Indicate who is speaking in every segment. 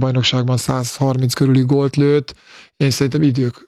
Speaker 1: bajnokságban 130 körüli gólt lőtt. Én szerintem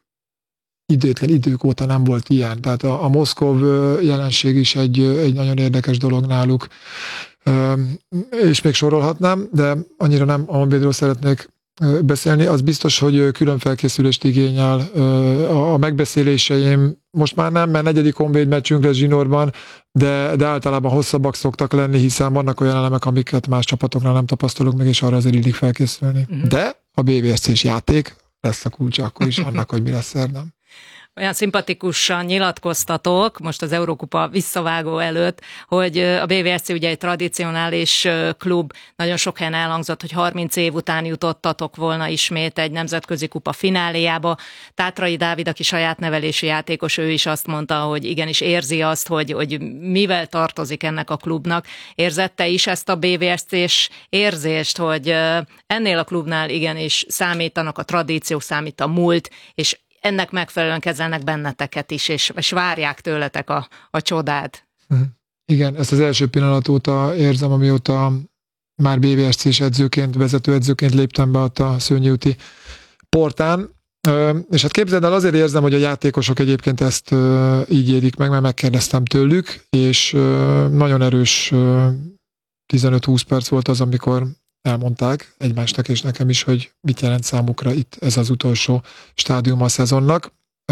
Speaker 1: idők óta nem volt ilyen. Tehát a Moszkov jelenség is egy nagyon érdekes dolog náluk. És még sorolhatnám, de annyira nem a Honvédről szeretnék beszélni. Az biztos, hogy külön felkészülést igényel. A megbeszéléseim most már nem, mert 4. Honvéd meccsünk lesz zsinórban, de általában hosszabbak szoktak lenni, hiszen vannak olyan elemek, amiket más csapatoknál nem tapasztalok meg, és arra azért illik felkészülni. De a BVSC-s játék lesz a kulcsa akkor is annak, hogy mi lesz szerdán.
Speaker 2: Olyan szimpatikusan nyilatkoztatok most az Eurókupa visszavágó előtt, hogy a BVSC ugye egy tradicionális klub, nagyon sok helyen elhangzott, hogy 30 év után jutottatok volna ismét egy nemzetközi kupa fináléjába. Tátrai Dávid, aki saját nevelési játékos, ő is azt mondta, hogy igenis érzi azt, hogy mivel tartozik ennek a klubnak. Érzette is ezt a BVSC-s érzést, hogy ennél a klubnál igenis számítanak a tradíciók, számít a múlt, és ennek megfelelően kezelnek benneteket is, és várják tőletek a csodát.
Speaker 1: Igen, ezt az első pillanat óta érzem, amióta már BVSC-s edzőként, vezetőedzőként léptem be ott a Szőnyi úti portán. És hát képzeld el, azért érzem, hogy a játékosok egyébként ezt így érik meg, mert megkérdeztem tőlük, és nagyon erős 15-20 perc volt az, amikor elmondták egymásnak és nekem is, hogy mit jelent számukra itt ez az utolsó stádium a szezonnak.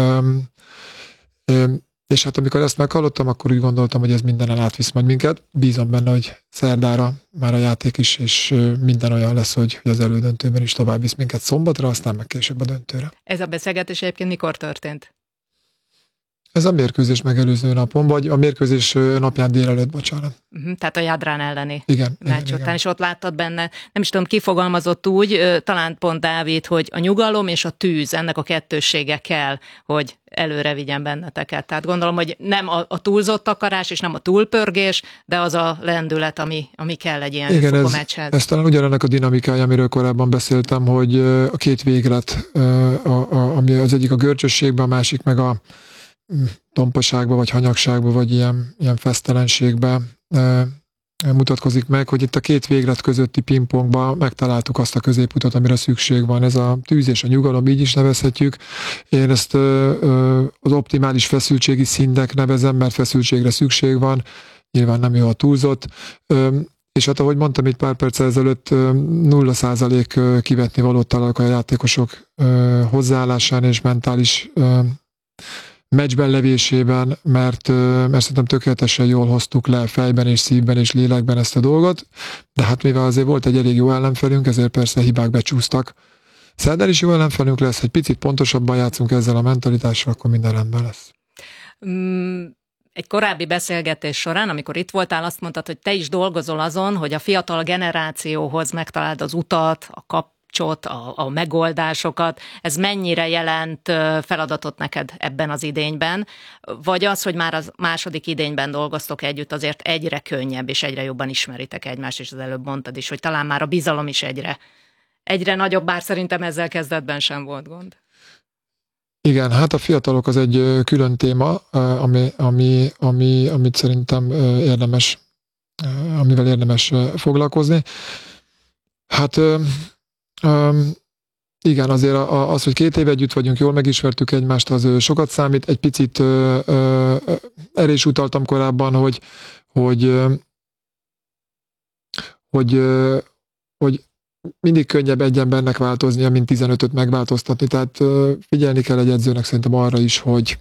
Speaker 1: És hát amikor ezt meghallottam, akkor úgy gondoltam, hogy ez mindenen átvisz majd minket. Bízom benne, hogy szerdára már a játék is, és minden olyan lesz, hogy az elődöntőben is tovább visz minket szombatra, aztán meg később a döntőre.
Speaker 2: Ez a beszélgetés egyébként mikor történt?
Speaker 1: Ez a mérkőzés megelőző napon, vagy a mérkőzés napján délelőtt, bocsánat.
Speaker 2: Tehát a Jadrán elleni
Speaker 1: meccs
Speaker 2: után, és ott láttad benne, nem is tudom, ki fogalmazott úgy, talán pont Dávid, hogy a nyugalom és a tűz, ennek a kettőssége kell, hogy előre vigyen benneteket. Tehát gondolom, hogy nem a túlzott akarás, és nem a túlpörgés, de az a lendület, ami kell egy ilyen fokú meccshez.
Speaker 1: Ez talán ugyanannak a dinamikája, amiről korábban beszéltem, hogy a két véglet, ami az egyik a görcsösségben, a másik meg a tompaságba, vagy hanyagságba, vagy ilyen fesztelenségbe mutatkozik meg, hogy itt a két véglet közötti pingpongba megtaláltuk azt a középutat, amire szükség van. Ez a tűz és a nyugalom, így is nevezhetjük. Én ezt az optimális feszültségi szintnek nevezem, mert feszültségre szükség van. Nyilván nem jó a túlzott. És hát ahogy mondtam itt pár perccel ezelőtt, 0% kivetni valót találok a játékosok hozzáállásán és mentális meccsben levésében, mert szerintem tökéletesen jól hoztuk le fejben és szívben és lélekben ezt a dolgot, de hát mivel azért volt egy elég jó ellenfelünk, ezért persze hibák becsúsztak. Szerdán is jó ellenfelünk lesz, egy picit pontosabban játszunk ezzel a mentalitással, akkor minden rendben lesz.
Speaker 2: Egy korábbi beszélgetés során, amikor itt voltál, azt mondtad, hogy te is dolgozol azon, hogy a fiatal generációhoz megtaláld az utat, a kapcsot, a megoldásokat. Ez mennyire jelent feladatot neked ebben az idényben? Vagy az, hogy már az második idényben dolgoztok együtt, azért egyre könnyebb és egyre jobban ismeritek egymást, és az előbb mondtad is, hogy talán már a bizalom is egyre nagyobb, bár szerintem ezzel kezdetben sem volt gond.
Speaker 1: Igen, hát a fiatalok az egy külön téma, amit szerintem amivel érdemes foglalkozni. Hát igen, azért az, hogy 2 éve együtt vagyunk, jól megismertük egymást, az sokat számít. Egy picit erre is utaltam korábban, hogy mindig könnyebb egy embernek változnia, mint 15-öt megváltoztatni. Tehát figyelni kell egy edzőnek szerintem arra is, hogy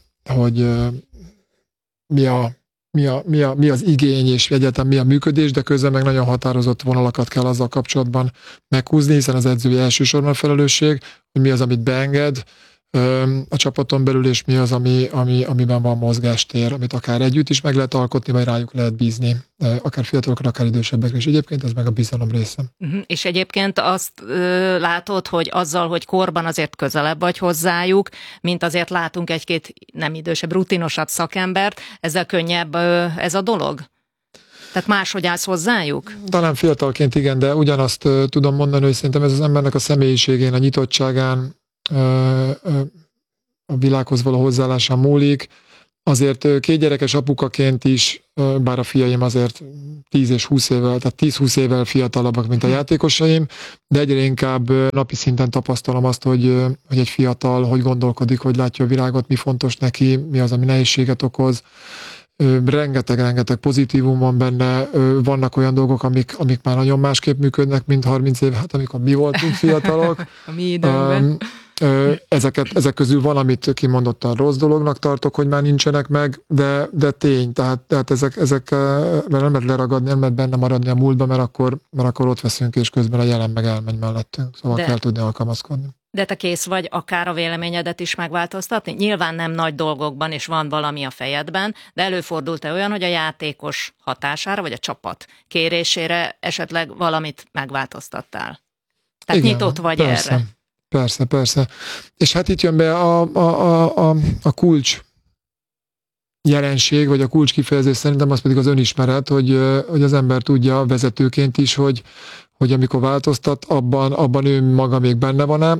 Speaker 1: mi az igény, és egyáltalán mi a működés, de közben meg nagyon határozott vonalakat kell azzal kapcsolatban meghúzni, hiszen az edzői elsősorban felelősség, hogy mi az, amit beenged a csapaton belül, és mi az, amiben van mozgástér, amit akár együtt is meg lehet alkotni, vagy rájuk lehet bízni, akár fiatalokra, akár idősebbekre, és egyébként ez meg a bizalom része.
Speaker 2: És egyébként azt látod, hogy azzal, hogy korban azért közelebb vagy hozzájuk, mint azért látunk egy-két nem idősebb, rutinosabb szakembert, ezzel könnyebb ez a dolog? Tehát máshogy állsz hozzájuk?
Speaker 1: Talán fiatalként igen, de ugyanazt tudom mondani, hogy szerintem ez az embernek a személyiségén, a nyitottságán, a világhoz való hozzáállásán múlik. azért kétgyerekes apukaként is, bár a fiaim azért 10 és 20 évvel, tehát 10-20 évvel fiatalabbak, mint a játékosaim, de egyre inkább napi szinten tapasztalom azt, hogy egy fiatal hogy gondolkodik, hogy látja a világot, mi fontos neki, mi az, ami nehézséget okoz. Rengeteg pozitívum van benne, vannak olyan dolgok, amik már nagyon másképp működnek, mint 30 év, hát amikor mi voltunk fiatalok.
Speaker 2: A mi időnkben.
Speaker 1: Ezek közül valamit kimondottan rossz dolognak tartok, hogy már nincsenek meg, de tény, tehát ezek nem lehet leragadni, nem lehet benne maradni a múltba, mert akkor ott veszünk, és közben a jelen meg elmegy mellettünk. Szóval kell tudni alkalmazkodni.
Speaker 2: De te kész vagy akár a véleményedet is megváltoztatni? Nyilván nem nagy dolgokban, és van valami a fejedben, de előfordult-e olyan, hogy a játékos hatására, vagy a csapat kérésére esetleg valamit megváltoztattál? Tehát igen, nyitott vagy
Speaker 1: persze,
Speaker 2: erre?
Speaker 1: Persze. És hát itt jön be a kulcs jelenség, vagy a kulcs kifejezés szerintem az pedig az önismeret, hogy az ember tudja vezetőként is, hogy amikor változtat, abban ő maga még benne van-e,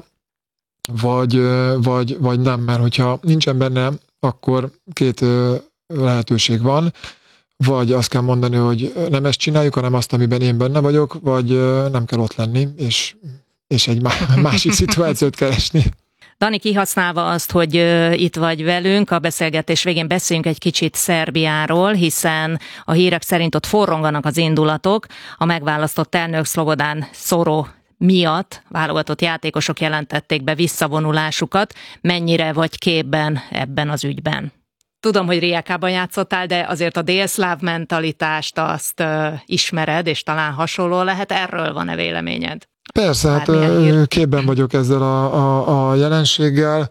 Speaker 1: vagy nem, mert hogyha nincsen benne, akkor két lehetőség van, vagy azt kell mondani, hogy nem ezt csináljuk, hanem azt, amiben én benne vagyok, vagy nem kell ott lenni, és egy másik szituációt keresni.
Speaker 2: Dani, kihasználva azt, hogy itt vagy velünk, a beszélgetés végén beszéljünk egy kicsit Szerbiáról, hiszen a hírek szerint ott forronganak az indulatok. A megválasztott elnök Slobodan Soro miatt válogatott játékosok jelentették be visszavonulásukat. Mennyire vagy képben ebben az ügyben? Tudom, hogy Rijekában játszottál, de azért a délszláv mentalitást azt ismered, és talán hasonló lehet. Erről van-e véleményed?
Speaker 1: Persze, hát képben vagyok ezzel a jelenséggel.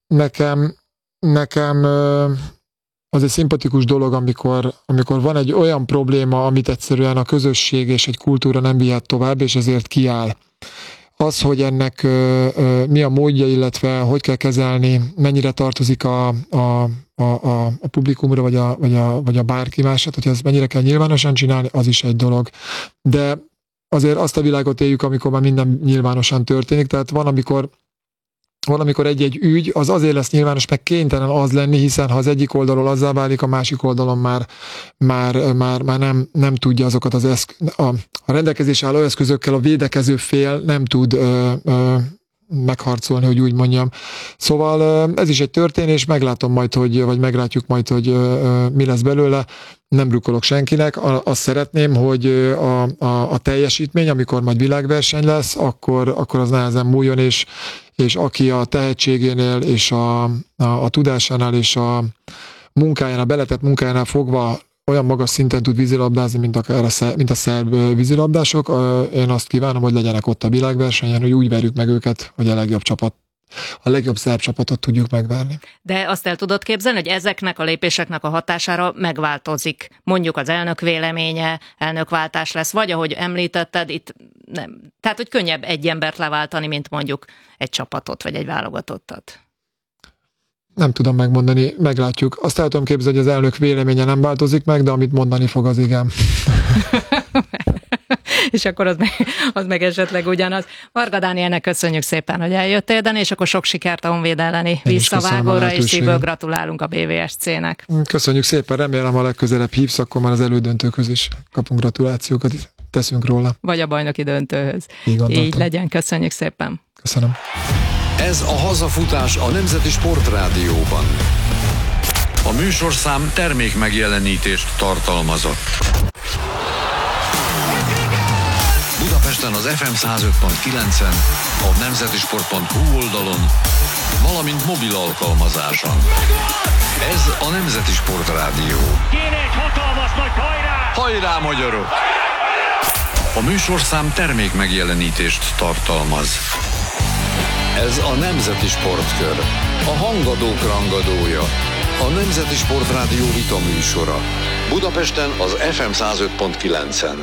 Speaker 1: Nekem az egy szimpatikus dolog, amikor van egy olyan probléma, amit egyszerűen a közösség és egy kultúra nem vihet tovább, és ezért kiáll. Az, hogy ennek mi a módja, illetve hogy kell kezelni, mennyire tartozik a publikumra, vagy a bárki másra, hogy ez mennyire kell nyilvánosan csinálni, az is egy dolog. De azért azt a világot éljük, amikor már minden nyilvánosan történik, tehát van, amikor egy-egy ügy az azért lesz nyilvános, meg kénytelen az lenni, hiszen ha az egyik oldalról azzá válik, a másik oldalon már nem tudja azokat a rendelkezésre álló eszközökkel a védekező fél nem tud megharcolni, hogy úgy mondjam. Szóval ez is egy történés, meglátom majd, vagy meglátjuk majd, hogy mi lesz belőle. Nem drukkolok senkinek. Azt szeretném, hogy a teljesítmény, amikor majd világverseny lesz, akkor az nehezen múljon, és aki a tehetségénél, és a tudásánál, és a munkájánál, beletett munkájánál fogva olyan magas szinten tud vízilabdázni, mint a szerb vízilabdások. Én azt kívánom, hogy legyenek ott a világversenyen, hogy úgy verjük meg őket, hogy a legjobb szerb csapatot tudjuk megverni.
Speaker 2: De azt el tudod képzelni, hogy ezeknek a lépéseknek a hatására megváltozik mondjuk az elnök véleménye, elnökváltás lesz, vagy ahogy említetted, itt nem. Tehát, hogy könnyebb egy embert leváltani, mint mondjuk egy csapatot, vagy egy válogatottat.
Speaker 1: Nem tudom megmondani, meglátjuk. Azt el tudom képzelni, hogy az elnök véleménye nem változik meg, de amit mondani fog, az igen.
Speaker 2: És akkor az meg esetleg ugyanaz. Varga Dánielnek köszönjük szépen, hogy eljöttél, Dani, és akkor sok sikert a Honvéd elleni visszavágóra, és szívből gratulálunk a BVSC-nek.
Speaker 1: Köszönjük szépen, remélem, ha legközelebb hívsz, akkor már az elődöntőkhöz is kapunk gratulációkat, teszünk róla.
Speaker 2: Vagy a bajnoki döntőhöz. Így legyen, köszönjük szépen.
Speaker 1: Köszönöm.
Speaker 3: Ez a hazafutás a Nemzeti Sportrádióban. A műsorszám termék megjelenítést tartalmazott. Budapesten az FM 105.9-en, a nemzetisport.hu oldalon, valamint mobil alkalmazáson. Ez a Nemzeti Sportrádió.
Speaker 4: Kéne egy hatalmas nagy hajrá!
Speaker 3: Hajrá, magyarok! A műsorszám termék megjelenítést tartalmaz. Ez a Nemzeti Sportkör, a hangadók rangadója, a Nemzeti Sportrádió vita műsora. Budapesten az FM 105.9-en.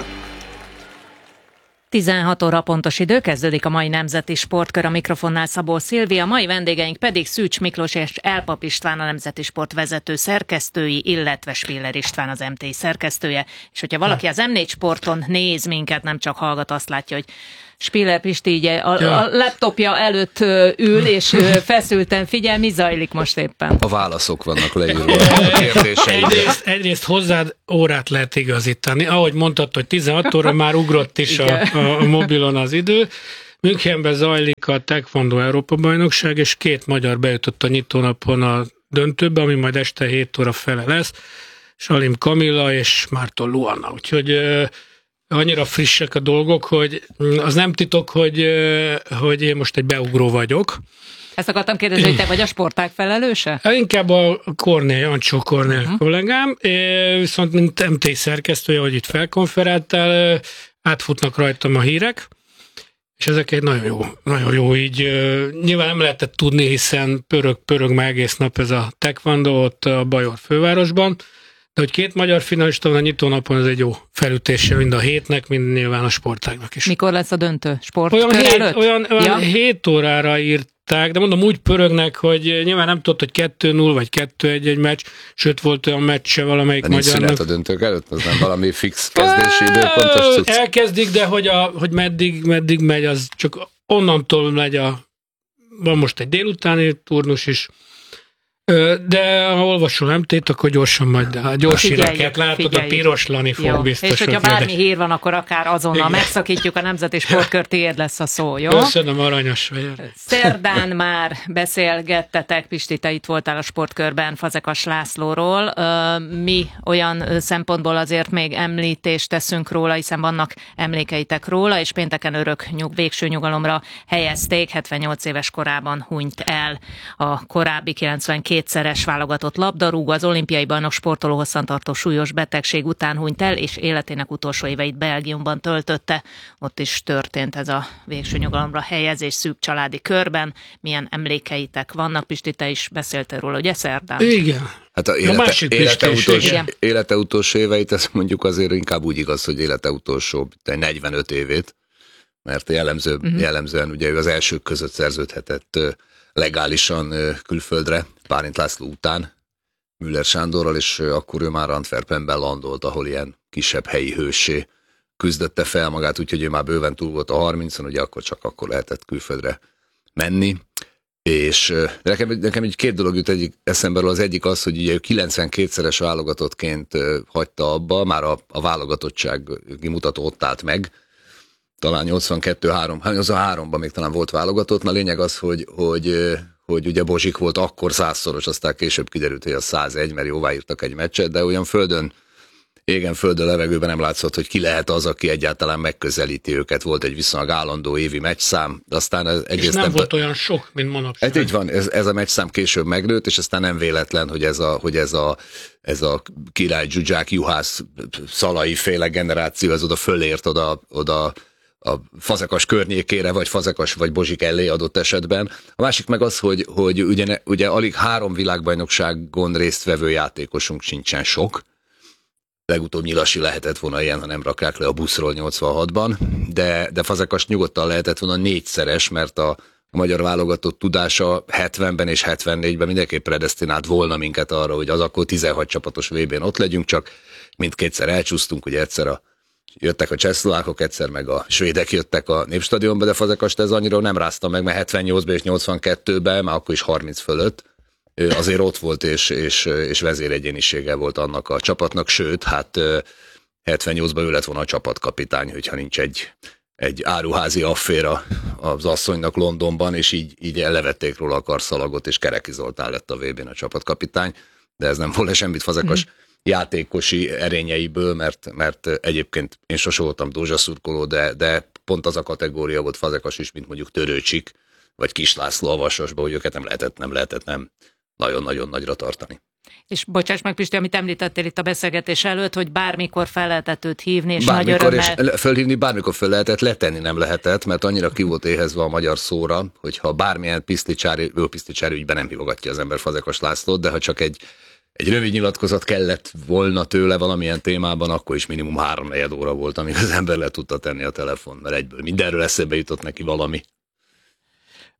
Speaker 2: 16 óra pontos idő, kezdődik a mai Nemzeti Sportkör, a mikrofonnál Szabó Szilvia, mai vendégeink pedig Szűcs Miklós és Elpap István, a Nemzeti Sport vezető szerkesztői, illetve Spiller István, az MTI szerkesztője. És hogyha valaki az M4 Sporton néz minket, nem csak hallgat, azt látja, hogy Spiller Pisti így a laptopja előtt ül, és feszülten figyel, mi zajlik most éppen?
Speaker 5: A válaszok vannak leírva a kérdéseidre.
Speaker 6: Egyrészt hozzád órát lehet igazítani. Ahogy mondtad, hogy 16 óra már ugrott is a mobilon az idő. Münchenben zajlik a Taekwondo Európa-bajnokság, és 2 magyar bejutott a nyitónapon a döntőbe, ami majd este 7 óra fele lesz. Salim Kamilla és Márton Luanna. Úgyhogy annyira frissek a dolgok, hogy az nem titok, hogy én most egy beugró vagyok.
Speaker 2: Ezt akartam kérdezni, hogy te vagy a sportág felelőse?
Speaker 6: Inkább a Ancsó Kornél kollégám, viszont mint MT szerkesztője, hogy itt felkonferáltál, átfutnak rajtam a hírek, és ezek egy nagyon jó így. Nyilván nem lehetett tudni, hiszen pörög már egész nap ez a taekwondo ott a Bajor fővárosban, de hogy 2 magyar finalista van a nyitónapon, ez egy jó felütése mind a hétnek, mind nyilván a sportágnak is.
Speaker 2: Mikor lesz a döntő? Sportkör előtt?
Speaker 6: Olyan 7 órára írták, de mondom úgy pörögnek, hogy nyilván nem tudod, hogy 2-0 vagy 2-1 egy meccs, sőt volt olyan meccse valamelyik
Speaker 5: de magyarnak. De nincs szünet a döntők előtt? Az nem valami fix kezdési időpontos cucc?
Speaker 6: Elkezdik, de hogy meddig megy, az csak onnantól megy van most egy délutáni turnus is, de ha olvasom MT-t, akkor gyorsan majd a gyors híreket látod, a piros Lani fog jó. Biztos.
Speaker 2: És hogyha bármi hír van, akkor akár azonnal megszakítjuk a Nemzeti Sportkör, tiéd lesz a szó, jó?
Speaker 6: Köszönöm, aranyos vagy.
Speaker 2: Szerdán már beszélgettetek, Pisti, te itt voltál a Sportkörben Fazekas Lászlóról. Mi olyan szempontból azért még említést teszünk róla, hiszen vannak emlékeitek róla, és pénteken végső nyugalomra helyezték, 78 éves korában hunyt el a korábbi 92-szeres válogatott labdarúgó, az olimpiai bajnok sportoló hosszantartó súlyos betegség után hunyt el, és életének utolsó éveit Belgiumban töltötte. Ott is történt ez a végső nyugalomra helyezés szűk családi körben. Milyen emlékeitek vannak? Pisti, te is beszéltél róla, ugye szerdán?
Speaker 6: Igen.
Speaker 5: Hát élete utolsó éveit, ez mondjuk azért inkább úgy igaz, hogy élete utolsó 45 évét, mert jellemzően ugye ő az elsők között szerződhetett legálisan külföldre, Bálint László után, Müller Sándorral, és akkor ő már Antwerpenben landolt, ahol ilyen kisebb helyi hőssé küzdötte fel magát, úgyhogy ő már bőven túl volt a 30-on, ugye akkor lehetett külföldre menni. És nekem így 2 dolog jut eszembe, az egyik az, hogy ugye ő 92-szeres válogatottként hagyta abba, már a válogatottsági mutató ott állt meg, talán 83-ban még talán volt válogatott. Na lényeg az, hogy ugye Bozsik volt akkor 100-szoros, aztán később kiderült, hogy a 101, mert jóváírtak egy meccset, de olyan földön, levegőben nem látszott, hogy ki lehet az, aki egyáltalán megközelíti őket. Volt egy viszonylag állandó évi meccszám, de aztán
Speaker 6: és nem volt olyan sok, mint manapság.
Speaker 5: Hát így van, ez a meccszám később megnőtt, és aztán nem véletlen, hogy ez a király Zsuzsák, Juhász, Szalai féle generáció, ez oda fölért oda a Fazekas környékére, vagy Fazekas, vagy Bozsik elé adott esetben. A másik meg az, hogy ugye alig 3 világbajnokságon résztvevő játékosunk sincsen sok. Legutóbb Nyilasi lehetett volna ilyen, ha nem rakják le a buszról 86-ban, de Fazekas nyugodtan lehetett volna 4-szeres, mert a magyar válogatott tudása 70-ben és 74-ben mindenképp predesztinált volna minket arra, hogy az akkor 16 csapatos VB-n ott legyünk, csak mindkétszer elcsúsztunk, ugye egyszer jöttek a csehszlovákok, egyszer meg a svédek jöttek a Népstadionba, de Fazekast ez annyira nem rázta meg, mert 78-ben és 82-ben, már akkor is 30 fölött, azért ott volt, és vezéregyénisége volt annak a csapatnak, sőt, hát 78-ban ő lett volna a csapatkapitány, hogyha nincs egy áruházi afféra az asszonynak Londonban, és így levették róla a karszalagot, és Kereki Zoltán lett a VB-n a csapatkapitány, de ez nem volt semmit Fazekas játékosi erényeiből, mert egyébként én sose voltam Dózsa szurkoló, de pont az a kategória volt Fazekas is, mint mondjuk Törőcsik, vagy Kis László a Vasasba, hogy őket nem lehetett nagyon-nagyon nagyra tartani.
Speaker 2: És bocsáss meg, Pisti, amit említettél itt a beszélgetés előtt, hogy bármikor fel lehetett őt hívni, és nagy örömmel...
Speaker 5: És fölhívni bármikor fel lehetett, letenni nem lehetett, mert annyira ki volt éhezve a magyar szóra, hogyha bármilyen piszlicsári ügyben nem hívogatja az ember Fazekas Lászlót, de ha csak egy rövid nyilatkozat kellett volna tőle valamilyen témában, akkor is minimum 3-4 óra volt, amíg az ember le tudta tenni a telefon, mert egyből mindenről eszébe jutott neki valami.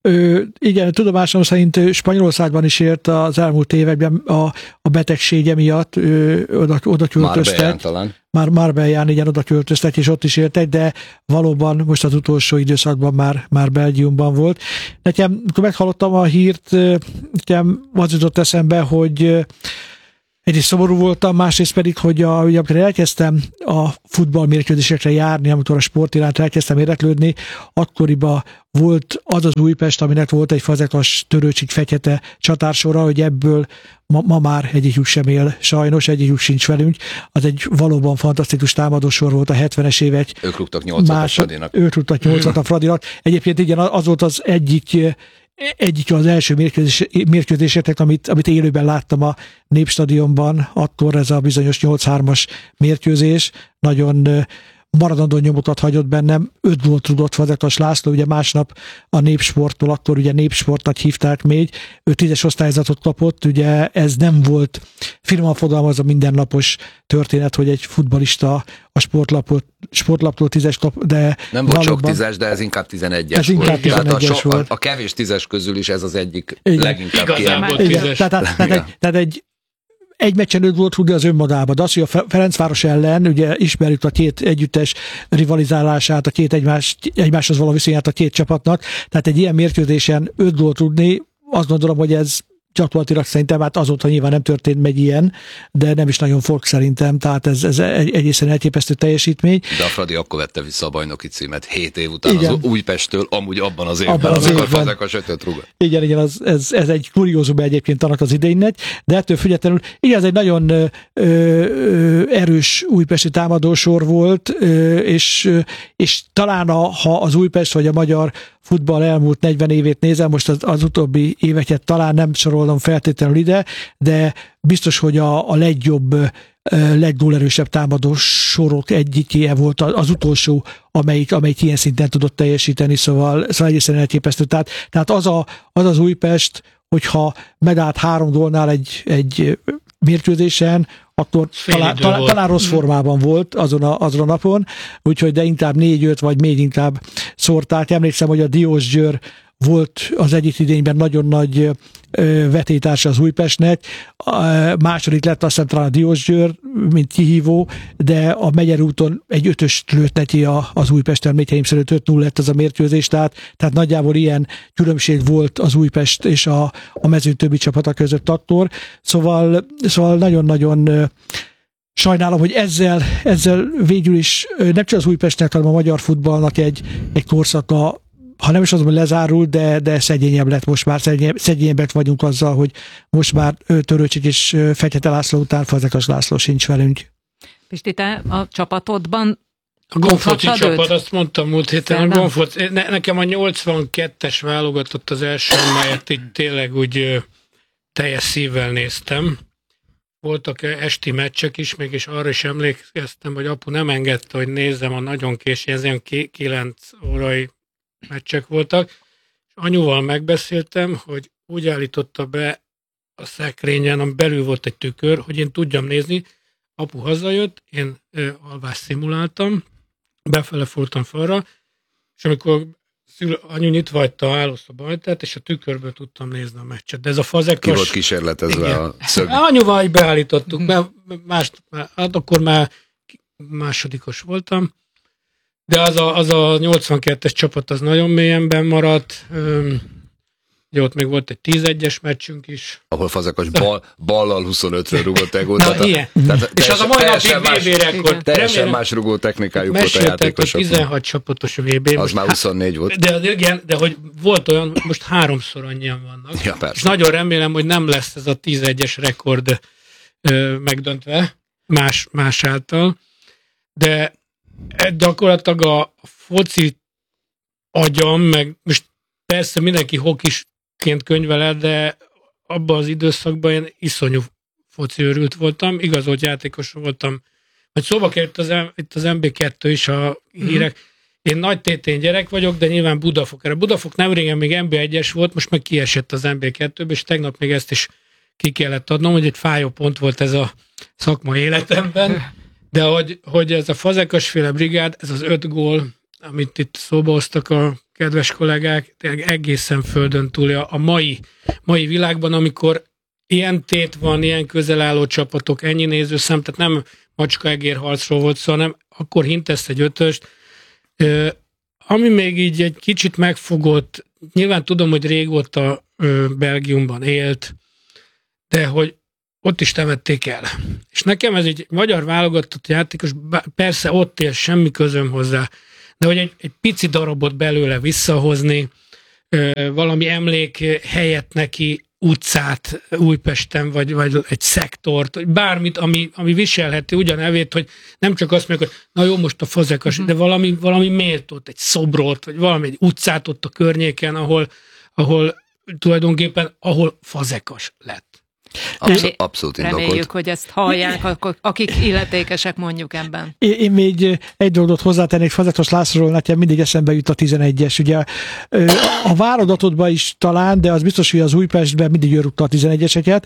Speaker 7: Igen, tudomásom szerint Spanyolországban is ért az elmúlt években a betegsége miatt, oda költöztek. Marbellán, igen, oda költöztek, és ott is éltek, de valóban most az utolsó időszakban már Belgiumban volt. Nekem, amikor meghallottam a hírt, nekem az jutott eszembe, hogy egyrészt szomorú voltam, másrészt pedig, hogy amikor elkezdtem a futballmérkőzésekre járni, amikor a sport iránt elkezdtem érdeklődni, akkoriban volt az Újpest, aminek volt egy Fazekas, Törőcsik, Fekete csatársora, hogy ebből ma már egyikük sem él, sajnos egyikük sincs velünk. Az egy valóban fantasztikus támadósor volt a 70-es évek.
Speaker 5: Ők rúgtak 8-at a Fradinak.
Speaker 7: Ők rúgtak 8-at a Fradinak. Egyébként igen, az volt az egyik az első mérkőzéseknek, amit élőben láttam a Népstadionban, akkor ez a bizonyos 8-3-as mérkőzés, nagyon maradandó nyomokat hagyott bennem, 5 gólt rúgott Fazekas László, ugye másnap a Népsporttól, akkor ugye Népsportnak hívták még, ő 10-es osztályzatot kapott, ugye ez nem volt, finoman fogalmazva, mindennapos történet, hogy egy futballista a sportlaptól 10-es kap, de
Speaker 5: nem volt sok 10-es, de ez inkább 11-es
Speaker 7: ez
Speaker 5: volt.
Speaker 7: Inkább 11-es volt.
Speaker 5: A kevés 10-es közül is ez az egyik
Speaker 7: igen.
Speaker 5: leginkább
Speaker 6: Igazából
Speaker 5: kiemelt.
Speaker 7: Tehát egy meccsen 5 gólt rúgni az önmagában, de az, hogy a Ferencváros ellen, ugye ismerjük a két együttes rivalizálását, a két egymáshoz való viszonyát a két csapatnak, tehát egy ilyen mérkőzésen 5 gólt rúgni, azt gondolom, hogy ez gyakorlatilag szerintem, hát azóta nyilván nem történt meg ilyen, de nem is nagyon fog szerintem, tehát ez egészen elképesztő teljesítmény.
Speaker 5: De a Fradi akkor vette vissza a bajnoki címet 7 év után
Speaker 7: igen.
Speaker 5: az Újpesttől, amúgy abban az évben, amikor Fazekas 5-öt rúgott.
Speaker 7: Igen, ez egy kuriózum egyébként annak az idénynek, de ettől függetlenül, igen, ez egy nagyon erős újpesti támadósor volt, és talán ha az Újpest vagy a magyar futball elmúlt 40 évét nézem, most az utóbbi éveket talán nem sorolom feltétlenül ide, de biztos, hogy a leggólerősebb támadó sorok egyikje volt az utolsó, amelyik ilyen szinten tudott teljesíteni, szóval egészen elképesztő. Tehát az Újpest, hogyha megállt 3 gólnál egy mérkőzésen, akkor talán rossz formában volt azon a napon, úgyhogy de inkább 4-5 vagy még inkább szórták. Emlékszem, hogy a Diósgyőr volt az egyik idényben nagyon nagy vetétársa az Újpestnek. Második lett azt hiszem talán a Diósgyőr, mint kihívó, de a Megyer úton egy 5-öst lőtt neki az Újpest, emlékeim szerint 5-0 lett az a mérkőzés, tehát nagyjából ilyen különbség volt az Újpest és a mezőny többi csapata között akkor. Szóval nagyon-nagyon sajnálom, hogy ezzel végül is nem csak az Újpestnek, hanem a magyar futballnak egy korszaka, ha nem is az, hogy lezárul, de szegényebb lett most már, szegényebbek vagyunk azzal, hogy most már Törőcsik és Fekete László után Fazekas László sincs velünk.
Speaker 2: Pisti, te a csapatodban
Speaker 6: a Gonfoci csapat, azt mondtam múlt héten, a Gonfoci, nekem a 82-es válogatott az első, amelyet így tényleg úgy teljes szívvel néztem. Voltak esti meccsek is, mégis arra is emlékeztem, hogy apu nem engedte, hogy nézzem a nagyon késő, ez olyan 9 órai meccsek voltak, és anyuval megbeszéltem, hogy úgy állította be a szekrényen, ami belül volt egy tükör, hogy én tudjam nézni. Apu hazajött, én alvást szimuláltam, befele fordultam falra, és amikor anyu nyitva hagyta a hálószoba ajtát, és a tükörből tudtam nézni a meccset. De ez a Fazekas...
Speaker 5: Ki volt kísérletezve igen. A szög?
Speaker 6: Anyuval beállítottuk, hát akkor már másodikos voltam, de az a 82-es csapat az nagyon mélyen benn maradt. Ugye ott még volt egy 10-1-es meccsünk is.
Speaker 5: Ahol Fazekas ballal 25-ről rúgott egy gólt.
Speaker 6: És az a mai napig VB rekord.
Speaker 5: Teljesen más rúgó technikájuk volt a játékosok.
Speaker 6: 16 csapatos VB.
Speaker 5: Az már 24 volt.
Speaker 6: De hogy volt olyan, most 3-szor annyian vannak.
Speaker 5: Ja,
Speaker 6: és nagyon remélem, hogy nem lesz ez a 10-1-es rekord megdöntve más által. De gyakorlatilag a foci agyam, meg most persze mindenki hokisként könyveled, de abban az időszakban én iszonyú foci őrült voltam, igazolt játékos voltam. Hogy szóba került itt az MB2 is a hírek. Én nagy tétén gyerek vagyok, de nyilván Budafok. Erre Budafok nem régen még MB1-es volt, most meg kiesett az MB2-be, és tegnap még ezt is ki kellett adnom, hogy egy fájó pont volt ez a szakmai életemben. De hogy ez a Fazekas-féle brigád, ez az 5 gól, amit itt szóba hoztak a kedves kollégák, egészen földön túl a mai világban, amikor ilyen tét van, ilyen közel álló csapatok, ennyi nézőszám, tehát nem macska-egér harcról volt szó, hanem akkor hintesz egy ötöst. Ami még így egy kicsit megfogott, nyilván tudom, hogy régóta Belgiumban élt, de hogy ott is temették el. És nekem ez egy magyar válogatott játékos, persze ott él, semmi közöm hozzá, de hogy egy pici darabot belőle visszahozni, valami emlék helyett neki utcát Újpesten, vagy egy szektort, vagy bármit, ami viselheti ugyanevét, hogy nem csak azt mondjuk, hogy na jó, most a Fazekas, de valami méltót, egy szobrot, vagy valami egy utcát ott a környéken, ahol tulajdonképpen Fazekas lett.
Speaker 5: Abszolút indokolt.
Speaker 2: Reméljük, hogy ezt hallják, akik illetékesek mondjuk ebben.
Speaker 7: Én még egy dolgot hozzátennék, Fazekas Lászlóról nekem mindig eszembe jut a 11-es. Ugye a válogatotban is talán, de az biztos, hogy az Újpestben mindig ő rúgta a 11-eseket,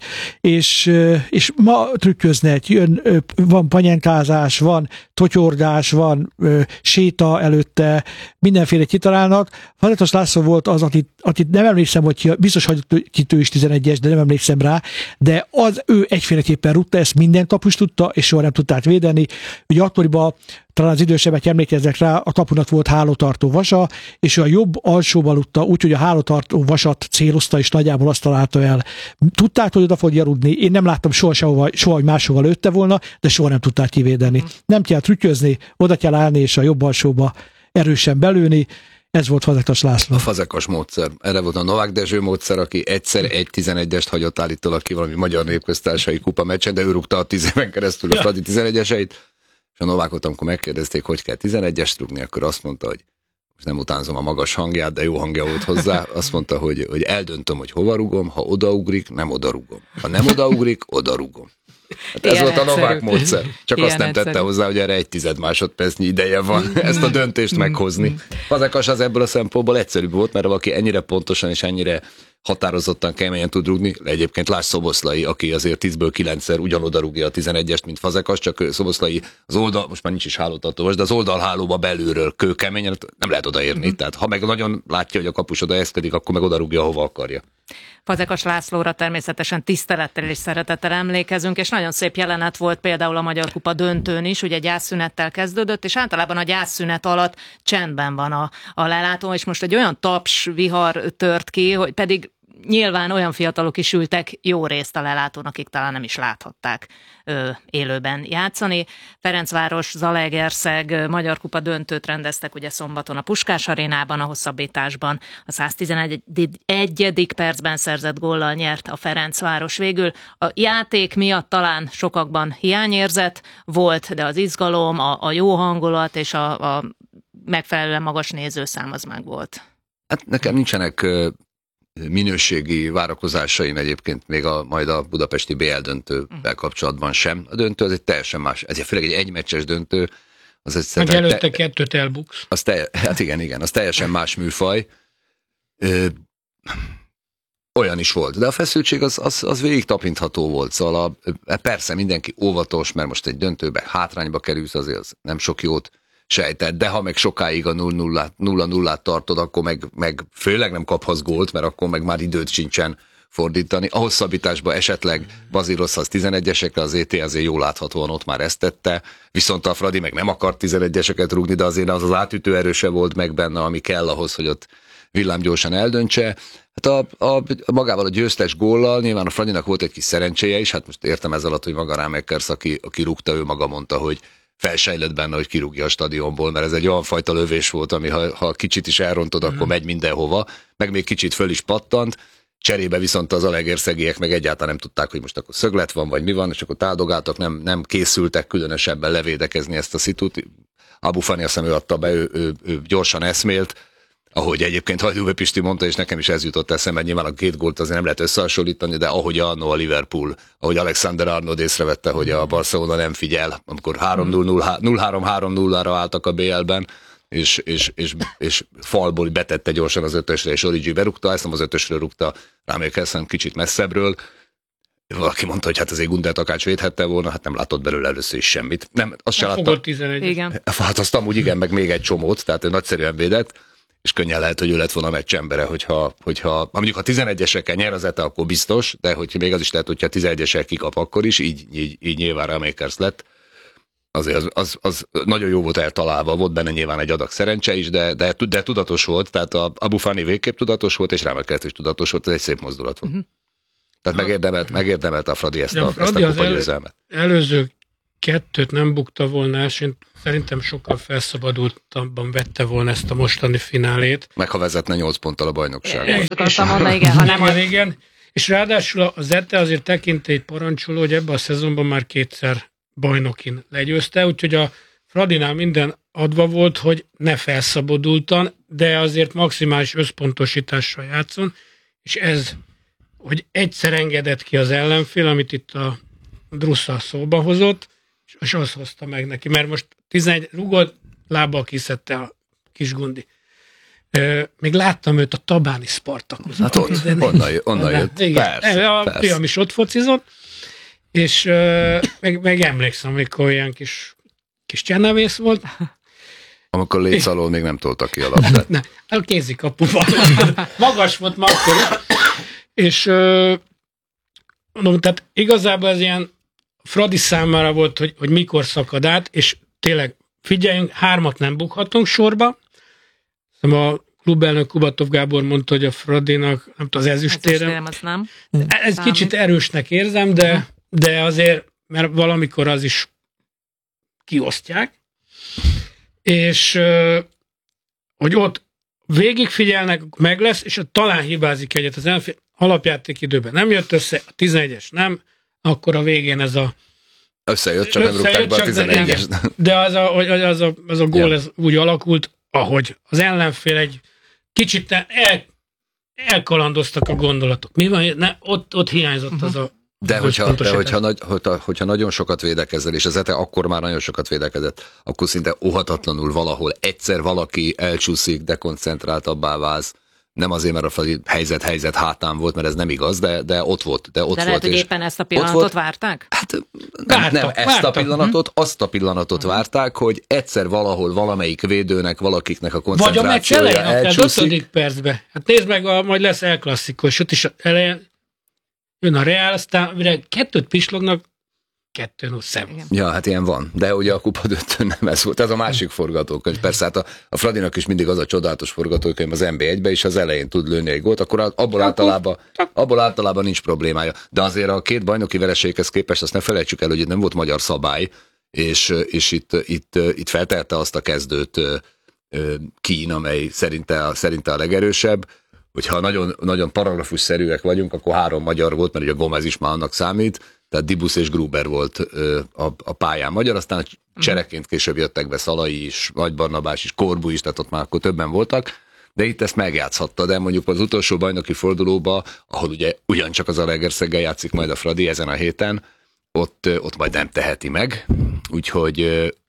Speaker 7: és ma trükközne, van panyenkázás, van totyordás, van séta előtte, mindenféle kitalálnak. Fazekas László volt az, akit nem emlékszem, hogy biztos hagyott ő is 11-es, de nem emlékszem rá, de ő egyféleképpen rúgta, ezt minden kapus tudta, és soha nem tudták védeni. Ugye akkoriban talán az idősebbek emlékeznek rá, a kapunak volt hálótartó vasa, és ő a jobb alsóba rúgta, úgyhogy a hálótartó vasat célozta, és nagyjából azt találta el. Tudták, hogy oda fogja rúgni. Én nem láttam soha, hogy máshova lőtte volna, de soha nem tudták kivédeni. Nem kell trükközni, oda kell állni, és a jobb alsóba erősen belőni. Ez volt Fazekas László.
Speaker 5: A Fazekas módszer. Erre volt a Novák Dezső módszer, aki egyszer egy 11-est hagyott állítólag ki valami magyar népköztársasági kupa meccsen, de ő rúgta a 10 éven keresztül a Fradi 11-eseit. És a Novákot, amikor megkérdezték, hogy kell 11-est rúgni, akkor azt mondta, hogy most nem utánzom a magas hangját, de jó hangja volt hozzá, azt mondta, hogy eldöntöm, hogy hova rúgom, ha odaugrik, nem odarúgom. Ha nem odaugrik, odarúgom. Hát ez volt a Novák módszer. Csak azt nem tette hozzá, hogy erre 1/10 másodpercnyi ideje van ezt a döntést meghozni. Fazekas az ebből a szempontból egyszerűbb volt, mert valaki ennyire pontosan és ennyire határozottan keményen tud rúgni. Egyébként láss Szoboszlai, aki azért 10-ből 9-szer ugyanoda rúgja a 11-est, mint Fazekas, csak Szoboszlai az oldal, most már nincs is hálótartó, de az oldalhálóba belülről kőkeményen nem lehet odaérni. Tehát ha meg nagyon látja, hogy a kapus odaeszkedik, akkor meg oda rúgja, hova akarja.
Speaker 2: Fazekas Lászlóra természetesen tisztelettel és szeretettel emlékezünk, és nagyon szép jelenet volt például a Magyar Kupa döntőn is, ugye gyászszünettel kezdődött, és általában a gyászszünet alatt csendben van a lelátó, és most egy olyan taps vihar tört ki, hogy pedig nyilván olyan fiatalok is ültek jó részt a lelátón, akik talán nem is láthatták élőben játszani. Ferencváros, Zalaegerszeg Magyar Kupa döntőt rendeztek ugye szombaton a Puskás arénában, a hosszabbításban a 111. percben szerzett góllal nyert a Ferencváros végül. A játék miatt talán sokakban hiányérzet volt, de az izgalom, a jó hangulat és a megfelelően magas nézőszám az meg volt.
Speaker 5: Hát nekem nincsenek minőségi várakozásaim egyébként még majd a budapesti BL döntővel kapcsolatban sem. A döntő az egy teljesen más, ez főleg egy egymeccses döntő.
Speaker 6: Meg előtte 2-t elbuksz.
Speaker 5: Hát igen, az teljesen más műfaj. Olyan is volt, de a feszültség az végig tapintható volt, szóval persze mindenki óvatos, mert most egy döntőbe hátrányba kerülsz, azért az nem sok jót sejtett, de ha meg sokáig a 0-0-át tartod, akkor meg főleg nem kaphatsz gólt, mert akkor meg már időt sincsen fordítani. A hosszabbításban esetleg bazírozhatsz 11-esekre, az ET azért jól láthatóan ott már ezt tette, viszont a Fradi meg nem akart 11-eseket rúgni, de azért az átütő erőse volt meg benne, ami kell ahhoz, hogy ott villámgyorsan eldöntse. Hát magával a győztes góllal nyilván a Fradinak volt egy kis szerencséje is, hát most értem ez alatt, hogy maga Rámekers, aki rúgta, ő maga mondta, hogy felsejlett benne, hogy kirúgja a stadionból, mert ez egy olyan fajta lövés volt, ami ha kicsit is elrontod, akkor megy mindenhova, meg még kicsit föl is pattant, cserébe viszont az zalaegerszegiek meg egyáltalán nem tudták, hogy most akkor szöglet van, vagy mi van, és akkor táldogáltak, nem készültek különösebben levédekezni ezt a szitut. Abu Fani azt hiszem, ő adta be, ő gyorsan eszmélt, ahogy egyébként Hajdú Pisti mondta, és nekem is ez jutott eszembe, nyilván a 2 gólt azért nem lehet összehasonlítani, de ahogy annó a Liverpool, ahogy Alexander Arnold észrevette, hogy a Barcelona nem figyel, amikor 0-3-3-0-ra álltak a BL-ben, és falból betette gyorsan az 5-ösre, és Origi berúgta, ezt nem az 5-ösről rúgta, Rámekers kicsit messzebbről, valaki mondta, hogy hát azért Gunder Takács védhette volna, hát nem látott belőle először is semmit. Nem, azt se látta.
Speaker 6: Fogott 11.
Speaker 2: Igen.
Speaker 5: Hát azt amúgy igen, meg még egy csomót, tehát ő nagyszerűen védett, és könnyen lehet, hogy ő lett volna a meccs embere, hogyha mondjuk ha 11-esekkel nyer az ETA, akkor biztos, de hogy még az is lehet, hogyha 11-esek kikap akkor is, így nyilván Ramakers lett. Azért az nagyon jó volt eltalálva, volt benne nyilván egy adag szerencse is, de tudatos volt, tehát a Abu Fani végképp tudatos volt, és Ramakers is tudatos volt, ez egy szép mozdulat volt. Tehát megérdemelt a Fradi ezt a kupagyőzelmet.
Speaker 6: Előző 2 nem bukta volna, és én szerintem sokkal felszabadultabban vette volna ezt a mostani finálét.
Speaker 5: Meg ha vezetne 8 ponttal a bajnokságon.
Speaker 2: Akartam mondani, igen, ha nem
Speaker 6: igen. És ráadásul az ETE azért tekintélyt parancsoló, hogy ebben a szezonban már 2-szer bajnokin legyőzte, úgyhogy a Fradinál minden adva volt, hogy ne felszabadultan, de azért maximális összpontosítással játszon, és ez, hogy egyszer engedett ki az ellenfél, amit itt a Drussa szóba hozott, és azt hozta meg neki, mert most 11 rugott lábbal kiszedte a kis Gundi. Még láttam őt a tabáni Spartakuszban.
Speaker 5: Hát onnan jött.
Speaker 6: Igen, a fiam is ott focizott, és meg emlékszem, amikor olyan kis csenevész volt.
Speaker 5: Amikor léc alól még nem toltak ki a labdát.
Speaker 6: Ne, a kézikapuban. Magas volt ma akkor. És mondom, tehát igazából ez ilyen Fradi számára volt, hogy mikor szakad át, és tényleg figyeljünk, 3 nem bukhatunk sorba. A klubelnök Kubatov Gábor mondta, hogy a Fradinak, nem tudom, az ezüstérem.
Speaker 2: az nem.
Speaker 6: Ez kicsit erősnek érzem, de azért, mert valamikor az is kiosztják. És hogy ott végigfigyelnek, meg lesz, és talán hibázik egyet az ellenfél. Alapjáték időben nem jött össze, a 11-es nem, akkor a végén ez a
Speaker 5: összejött, csak nem rúgták be a 11-es.
Speaker 6: De az a gól ez úgy alakult, ahogy az ellenfél egy kicsit elkalandoztak a gondolatok. Mi van? Ott hiányzott az a
Speaker 5: De hogyha nagyon sokat védekezel, és az ETE akkor már nagyon sokat védekezett, akkor szinte óhatatlanul valahol egyszer valaki elcsúszik, dekoncentráltabbá válsz. Nem azért, mert a Fradi helyzet hátán volt, mert ez nem igaz, de ott volt. De
Speaker 2: lehet, hogy éppen ezt a pillanatot várták?
Speaker 5: Hát nem ezt a pillanatot, azt a pillanatot várták, hogy egyszer valahol valamelyik védőnek, valakiknek a koncentrációja elcsúszik.
Speaker 6: Vagy a 5. percben. Hát nézd meg, majd lesz El Clasico, és ott is elején jön a Real, aztán mire 2 pislognak, 2-0 szemben.
Speaker 5: Ja, hát ilyen van. De ugye a kupa döntőn nem ez volt. Ez a másik forgatókönyv. Persze hát a Fradinak is mindig az a csodálatos forgatókönyv az NB1-be, és az elején tud lőni egy gólt, akkor abból általában nincs problémája. De azért a 2 bajnoki vereséghez képest azt ne felejtsük el, hogy itt nem volt magyar szabály, és itt feltette azt a kezdőt Kín, amely szerinte a legerősebb. Hogyha nagyon, nagyon paragrafusszerűek vagyunk, akkor 3 magyar volt, mert ugye Gomez is már annak számít, tehát Dibusz és Gruber volt a pályán magyar, aztán csereként később jöttek be Szalai is, Nagy Barnabás is, Korbu is, tehát ott már akkor többen voltak, de itt ezt megjátszhatta, de mondjuk az utolsó bajnoki fordulóba, ahol ugye ugyancsak az Zalaegerszeggel játszik majd a Fradi ezen a héten, ott majd nem teheti meg, úgyhogy,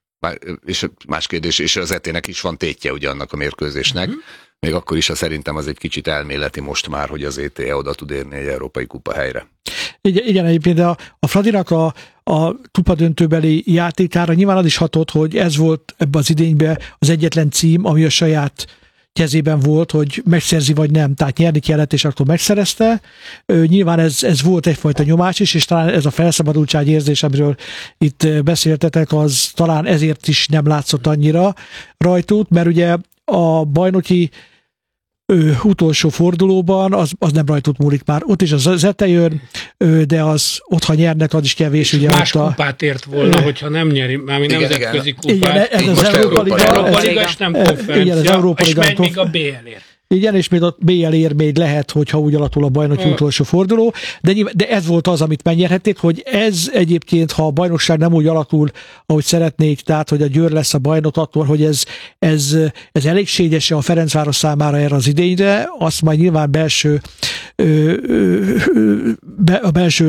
Speaker 5: és más kérdés, és az ET-nek is van tétje ugye annak a mérkőzésnek, még akkor is, szerintem az egy kicsit elméleti most már, hogy az ETE oda tud érni egy európai kupa helyre.
Speaker 7: Igen, egyébként a Fradinak a kupadöntőbeli játékára nyilván az is hatott, hogy ez volt ebben az idényben az egyetlen cím, ami a saját kezében volt, hogy megszerzi vagy nem, tehát nyerni kellett, és akkor megszerezte. Nyilván ez volt egyfajta nyomás is, és talán ez a felszabadultság érzés, amiről itt beszéltetek, az talán ezért is nem látszott annyira rajtuk, mert ugye a bajnoki utolsó fordulóban, az nem rajtuk múlik már. Ott is az ETE jön, de az ott, ha nyernek, az is kevés. Ugye
Speaker 6: más kupát ért volna, hogyha nem nyeri, már nemzetközi kupát.
Speaker 7: Igen, ez az Európa
Speaker 6: Liga, és nem konferencia, és megy még a BL-ért.
Speaker 7: Igen, és még a BL-ér még lehet, hogyha úgy alakul a bajnoki utolsó forduló, de ez volt az, amit megnyerhették, hogy ez egyébként, ha a bajnokság nem úgy alakul, ahogy szeretnék, tehát, hogy a Győr lesz a bajnok, akkor, hogy ez elégséges a Ferencváros számára erre az idényre, azt majd nyilván a belső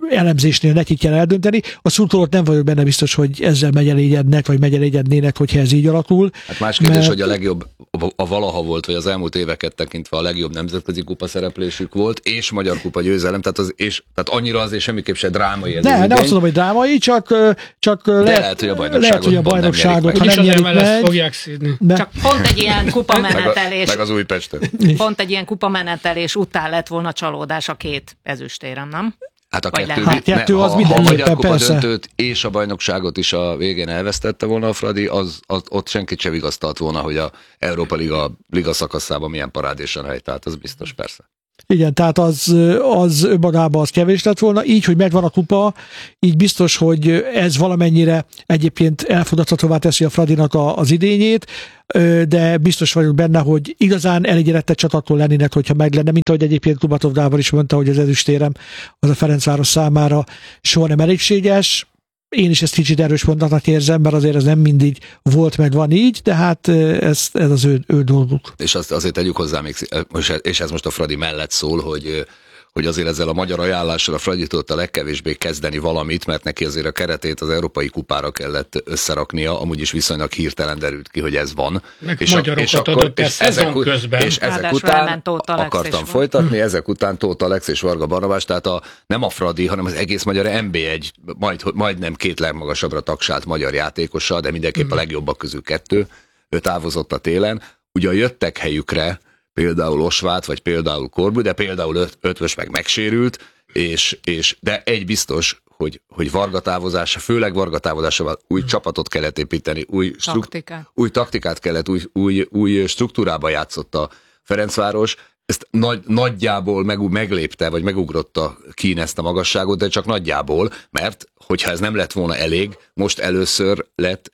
Speaker 7: elemzésnél nekik kell eldönteni. A szurkolók nem vagyok benne biztos, hogy ezzel megelégednek, vagy megelégednének, hogyha ez így alakul.
Speaker 5: Hát más kérdés, hogy a legjobb, a valaha volt, vagy az elmúlt éveket tekintve a legjobb nemzetközi kupa szereplésük volt, és magyar kupa győzelem, tehát annyira azért semmiképp se drámai ez.
Speaker 7: Nem azt mondom, hogy drámai, csak
Speaker 5: lehet, hogy a bajnokságot
Speaker 6: ha nem nyerik meg, fogják szídni.
Speaker 2: Csak pont egy ilyen kupamenetelés.
Speaker 5: Meg az Újpestet.
Speaker 2: Pont egy ilyen kupamenetelés után lett volna csalódás a 2 ezüstérem, nem?
Speaker 5: Hát a
Speaker 7: kettő az
Speaker 5: ha a magyar kupa
Speaker 7: persze.
Speaker 5: döntőt és a bajnokságot is a végén elvesztette volna a Fradi, ott senkit se vigasztalt volna, hogy a Európa Liga szakaszában milyen parádésen helytált, az biztos persze.
Speaker 7: Igen, tehát az önmagában az kevés lett volna, így, hogy megvan a kupa, így biztos, hogy ez valamennyire egyébként elfogadhatóvá teszi a Fradinak az idényét, de biztos vagyok benne, hogy igazán elégedettek csatattól lennének, hogyha meg lenne, mint ahogy egyébként Kubatov Gábor is mondta, hogy az ezüstérem az a Ferencváros számára soha nem elégséges. Én is ezt kicsit erős mondatnak érzem, mert azért ez nem mindig volt, meg van így, de hát ez az ő dolguk.
Speaker 5: És azért tegyük hozzá még, és ez most a Fradi mellett szól, hogy azért ezzel a magyar ajánlással a Fradi tudta legkevésbé kezdeni valamit, mert neki azért a keretét az európai kupára kellett összeraknia, amúgy is viszonylag hirtelen derült ki, hogy ez van.
Speaker 6: Meg magyarokat adott el szezon közben.
Speaker 5: És ezek után akartam folytatni, ezek után Tóth Alex és Varga Barnabás, tehát nem a Fradi, hanem az egész magyar NB1 majdnem 2 legmagasabbra tagsált magyar játékossal, de mindenképp a legjobbak közül 2, ő távozott a télen. Ugye jöttek helyükre például Osvát, vagy például Korbu, de például Ötvös meg megsérült, de egy biztos, hogy Varga távozása, főleg Varga távozásával új csapatot kellett építeni, új taktikát kellett, új struktúrába játszott a Ferencváros. Ezt nagyjából meglépte, vagy megugrotta Kín ezt a magasságot, de csak nagyjából, mert hogyha ez nem lett volna elég, most először lett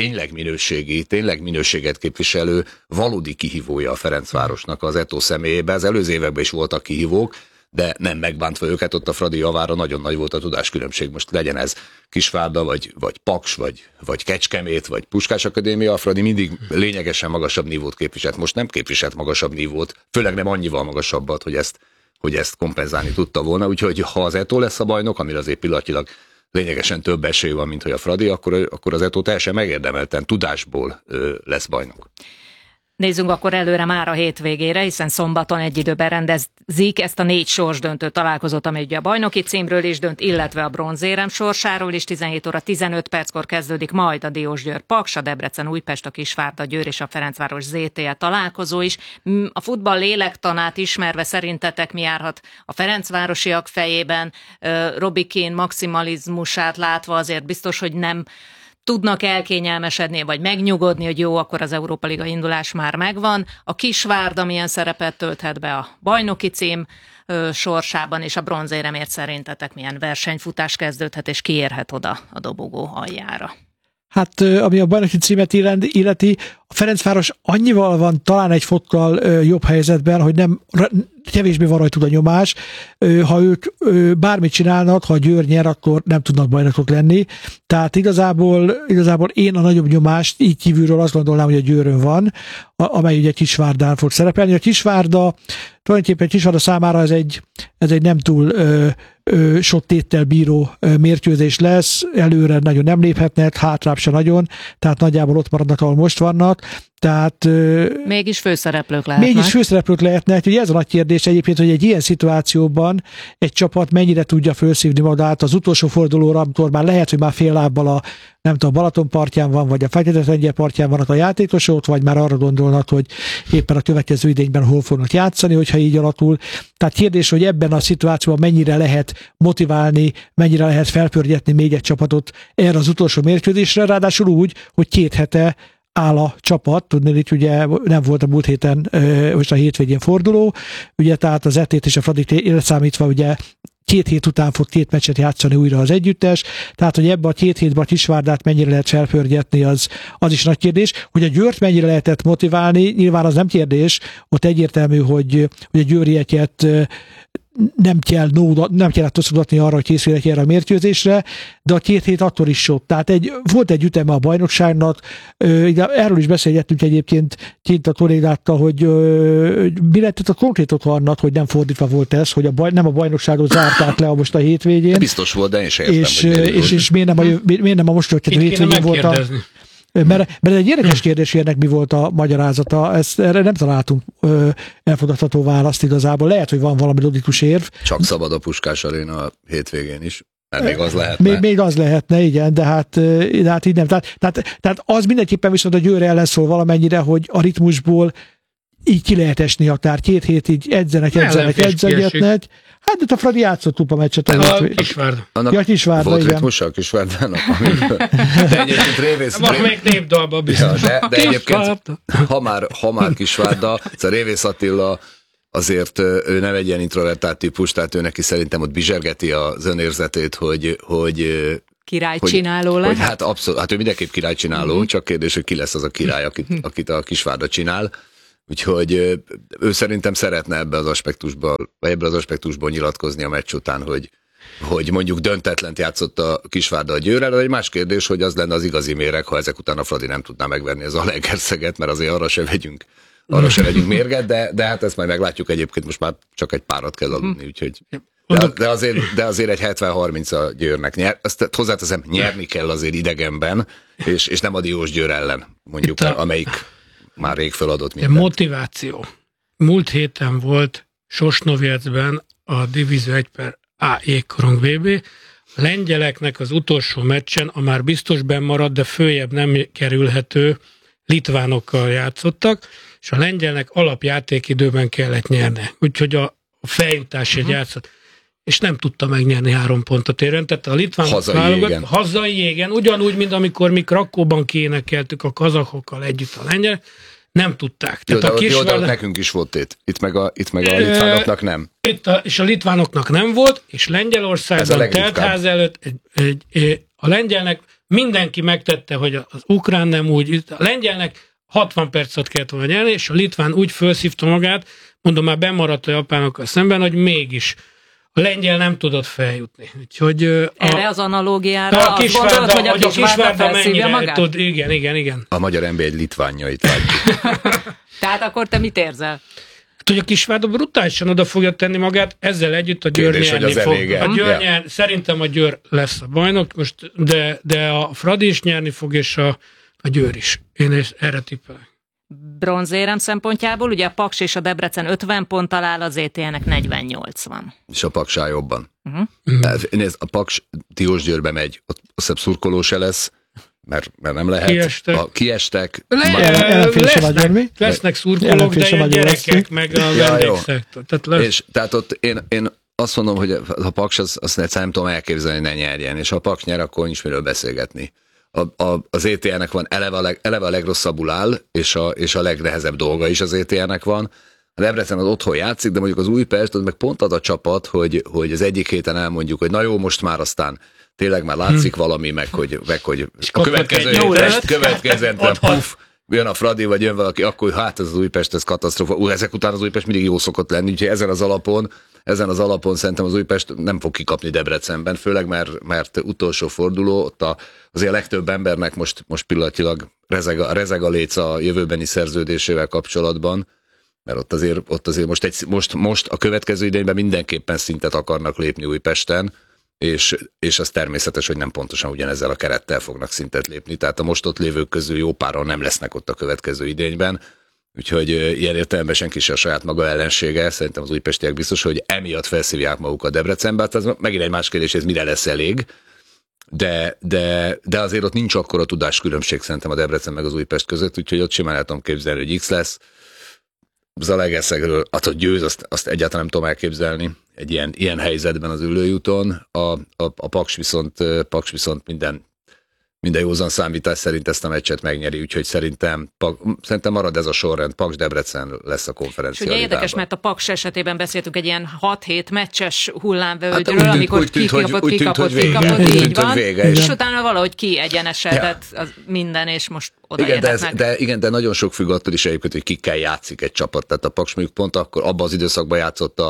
Speaker 5: tényleg minőséget képviselő valódi kihívója a Ferencvárosnak az Eto'o személyében. Az előző években is voltak kihívók, de nem megbántva őket, ott a Fradi javára nagyon nagy volt a tudáskülönbség. Most legyen ez Kisvárda, vagy Paks, vagy Kecskemét, vagy Puskás Akadémia, a Fradi mindig lényegesen magasabb nívót képviselt. Most nem képviselt magasabb nívót, főleg nem annyival magasabbat, hogy ezt kompenzálni tudta volna. Úgyhogy ha az Eto'o lesz a bajnok, amire azért pillanatilag lényegesen több esély van, mint hogy a Fradi, akkor az Eto'o teljesen megérdemelten tudásból lesz bajnok.
Speaker 2: Nézzünk akkor előre már a hétvégére, hiszen szombaton egy időben rendezik ezt a 4 sorsdöntő találkozót, amely ugye a bajnoki címről is dönt, illetve a bronzérem sorsáról is. 17 óra 15 perckor kezdődik majd a Diósgyőr Paks, a Debrecen Újpest, a Kisvárda Győr és a Ferencváros ZTE találkozó is. A futball lélektanát ismerve szerintetek mi járhat a ferencvárosiak fejében? Robikén maximalizmusát látva azért biztos, hogy nem tudnak elkényelmesedni, vagy megnyugodni, hogy jó, akkor az Európa Liga indulás már megvan. A Kisvárda milyen szerepet tölthet be a bajnoki cím sorsában, és a bronzéremért szerintetek milyen versenyfutás kezdődhet, és kiérhet oda a dobogó aljára?
Speaker 7: Hát, ami a bajnoki címet illeti, a Ferencváros annyival van talán egy fokkal jobb helyzetben, hogy nem kevésbé van rajtuk a nyomás. Ha ők bármit csinálnak, ha a Győr nyer, akkor nem tudnak bajnokok lenni. Tehát igazából én a nagyobb nyomást így kívülről azt gondolnám, hogy a Győrön van, amely ugye Kisvárdán fog szerepelni. A Kisvárda, tulajdonképpen Kisvárda számára ez egy nem túl sok téttel bíró mérkőzés lesz, előre nagyon nem léphetnek, hátrább se nagyon, tehát nagyjából ott maradnak, ahol most vannak. Tehát,
Speaker 2: mégis főszereplők lehetnek. Ugye ez a nagy kérdés egyébként, hogy egy ilyen szituációban egy csapat mennyire tudja felszívni magát az utolsó fordulóra, amikor már lehet, hogy már fél lábbal a Balaton partján van, vagy a Fekete-tenger partján vannak a játékosok, vagy már arra gondolnak, hogy éppen a következő idényben hol fognak játszani, hogyha így alakul. Tehát kérdés, hogy ebben a szituációban mennyire lehet motiválni, mennyire lehet felpörgetni még egy csapatot erre az utolsó mérkőzésre, ráadásul úgy, hogy 2 hete áll a csapat, tudni, hogy ugye nem volt a múlt héten, most a hétvégén forduló, ugye tehát az ET-t és a Fradit leszámítva ugye 2 hét után fog 2 meccset játszani újra az együttes, tehát hogy ebben a 2 hétben a Kisvárdát mennyire lehet felpörgetni, az is nagy kérdés. Hogy a Győrt mennyire lehetett motiválni, nyilván az nem kérdés, ott egyértelmű, hogy a győrieket
Speaker 7: nem kell tosztogatni arra, hogy készüljenek erre a mérkőzésre, de a 2 hét attól is sok. Tehát volt egy üteme a bajnokságnak, erről is beszélgettünk egyébként kint a kollégáttal, hogy mi lett a konkrét oka annak, hogy nem fordítva volt ez, hogy nem a bajnokságot zárták le most a hétvégén.
Speaker 5: Biztos volt, de én sem értem,
Speaker 7: és miért nem a most történő hétvégén volt a... Mert egy érdekes kérdés, hogy ennek mi volt a magyarázata, erre nem találtunk elfogadható választ igazából. Lehet, hogy van valami logikus érv.
Speaker 5: Csak szabad a Puskás Aréna a hétvégén is, mert még az lehetne.
Speaker 7: Még az lehetne, igen, de hát így nem. Tehát az mindenképpen viszont a Győr ellen szól valamennyire, hogy a ritmusból így ki lehet esni akár 2 hét, így edzegetnek. Hát, de a Fradi játszott tupa meccset.
Speaker 6: A Kisvárda.
Speaker 7: Ja, Kisvárda,
Speaker 5: volt
Speaker 7: igen.
Speaker 5: ritmusa a Kisvárdának? De egyébként Révész...
Speaker 6: Van még népdalban biztos.
Speaker 5: Ja, de egyébként, ha már Kisvárda, szóval Révész Attila azért ő nem egy ilyen introvertált típus, tehát ő neki szerintem ott bizsergeti az önérzetét, hogy
Speaker 2: királycsináló lesz.
Speaker 5: Hát abszolút, hát ő mindenképp királycsináló, csak kérdés, hogy ki lesz az a király, akit a Kisvárda csinál. Úgyhogy ő szerintem szeretne ebben az aspektusból nyilatkozni a meccs után, hogy mondjuk döntetlent játszott a Kisvárda a Győrrel, de egy más kérdés, hogy az lenne az igazi méreg, ha ezek után a Fradi nem tudná megverni az Zalaegerszeget, mert azért arra se vegyünk mérget, de hát ezt majd meglátjuk, egyébként most már csak egy párat kell aludni, úgyhogy... De azért egy 70-30 a Győrnek. Azt hozzáteszem, nyerni kell azért idegenben, és nem a Diós Győr ellen, mondjuk, amelyik már rég feladott mindent.
Speaker 6: Motiváció. Múlt héten volt Sosnoviecben a Divízió 1/A jégkorong VB. A lengyeleknek az utolsó meccsen, a már biztos bennmaradt, de följebb nem kerülhető litvánokkal játszottak, és a lengyelnek alapjátékidőben kellett nyerni. Úgyhogy a feljutásért játszott. És nem tudta megnyerni 3 pontot érően. Tehát a litvánok hazai jégen, ugyanúgy, mint amikor mi Krakóban kiénekeltük a kazakokkal együtt a lengyel, nem tudták. Tehát
Speaker 5: jó, de nekünk is volt tét. Itt meg a litvánoknak nem.
Speaker 6: És a litvánoknak nem volt, és Lengyelországban teltház előtt a lengyelnek mindenki megtette, hogy az ukrán nem úgy, a lengyelnek 60 percet kellett volna nyerni, és a litván úgy felszívta magát, mondom, már bemaradt a japánokkal szemben, hogy mégis a lengyel nem tudott feljutni. Úgyhogy,
Speaker 2: erre az analógiára
Speaker 6: azt gondolod,
Speaker 2: hogy a Kisvárda felszívja magát?
Speaker 6: Tud, igen.
Speaker 5: A magyar NB egy litvánjait látjuk.
Speaker 2: Tehát akkor te mit érzel?
Speaker 6: Hogy a Kisvárda brutálisan oda fogja tenni magát, ezzel együtt a Győr nyerni fog. Szerintem a Győr lesz a bajnok, most, de a Fradi is nyerni fog, és a Győr is. Én erre tippelek.
Speaker 2: Bronzérem szempontjából, ugye a Paks és a Debrecen 50 ponttal áll, az ETL-nek 48 van.
Speaker 5: És a Paksá jobban. Nézd, a Paks Diósgyőrbe megy, ott azt hiszem szurkoló se lesz, mert nem lehet. Kiestek.
Speaker 6: Lesznek szurkolók, de ilyen gyerekek, meg a vendégszektor.
Speaker 5: Tehát ott én azt mondom, hogy a Paks azt nem tudom elképzelni, ne nyerjen, és ha a Paks nyer, akkor nincs miről beszélgetni. Az ETL-nek van eleve a legrosszabbul áll, és a legnehezebb dolga is az ETL-nek van. A Debrecen az otthon játszik, de mondjuk az Újpest, az meg pont az a csapat, hogy az egyik héten elmondjuk, hogy na jó, most már aztán tényleg már látszik valami, meg hogy a következő puff, jön a Fradi, vagy jön valaki, akkor hát ez az Újpest, ez katasztrófa. Ezek után az Újpest mindig jó szokott lenni, úgyhogy ezen az alapon szerintem az Újpest nem fog kikapni Debrecenben, főleg mert utolsó forduló, ott azért a legtöbb embernek most pillanatilag rezeg a léc a jövőbeni szerződésével kapcsolatban, mert ott azért most a következő idényben mindenképpen szintet akarnak lépni Újpesten, és az természetes, hogy nem pontosan ugyanezzel a kerettel fognak szintet lépni, tehát a most ott lévők közül jó páran nem lesznek ott a következő idényben, úgyhogy ilyen értelemben senki se a saját maga ellensége, szerintem az újpestiek biztos, hogy emiatt felszívják magukat Debrecenbe, hát ez megint egy más kérdés, ez mire lesz elég, de azért ott nincs akkora tudáskülönbség szerintem a Debrecen meg az Újpest között, úgyhogy ott simán el tudom képzelni, hogy X lesz. Zalaegerszegről, hogy győz, azt egyáltalán nem tudom elképzelni egy ilyen helyzetben az ülőjúton. A Paks viszont minden józan számítás szerint ezt a meccset megnyeri, úgyhogy szerintem marad ez a sorrend, Paks-Debrecen lesz a konferencia.
Speaker 2: Ugye érdekes, mert a Paks esetében beszéltünk egy ilyen 6-7 meccses hullámvölgyről, amikor kikapott, így van, és utána valahogy kiegyenesedett minden, és most odaérhetnek.
Speaker 5: Igen, de nagyon sok függ attól is egyébként, hogy kikkel játszik egy csapat. Tehát a Paks mondjuk pont akkor abban az időszakban játszott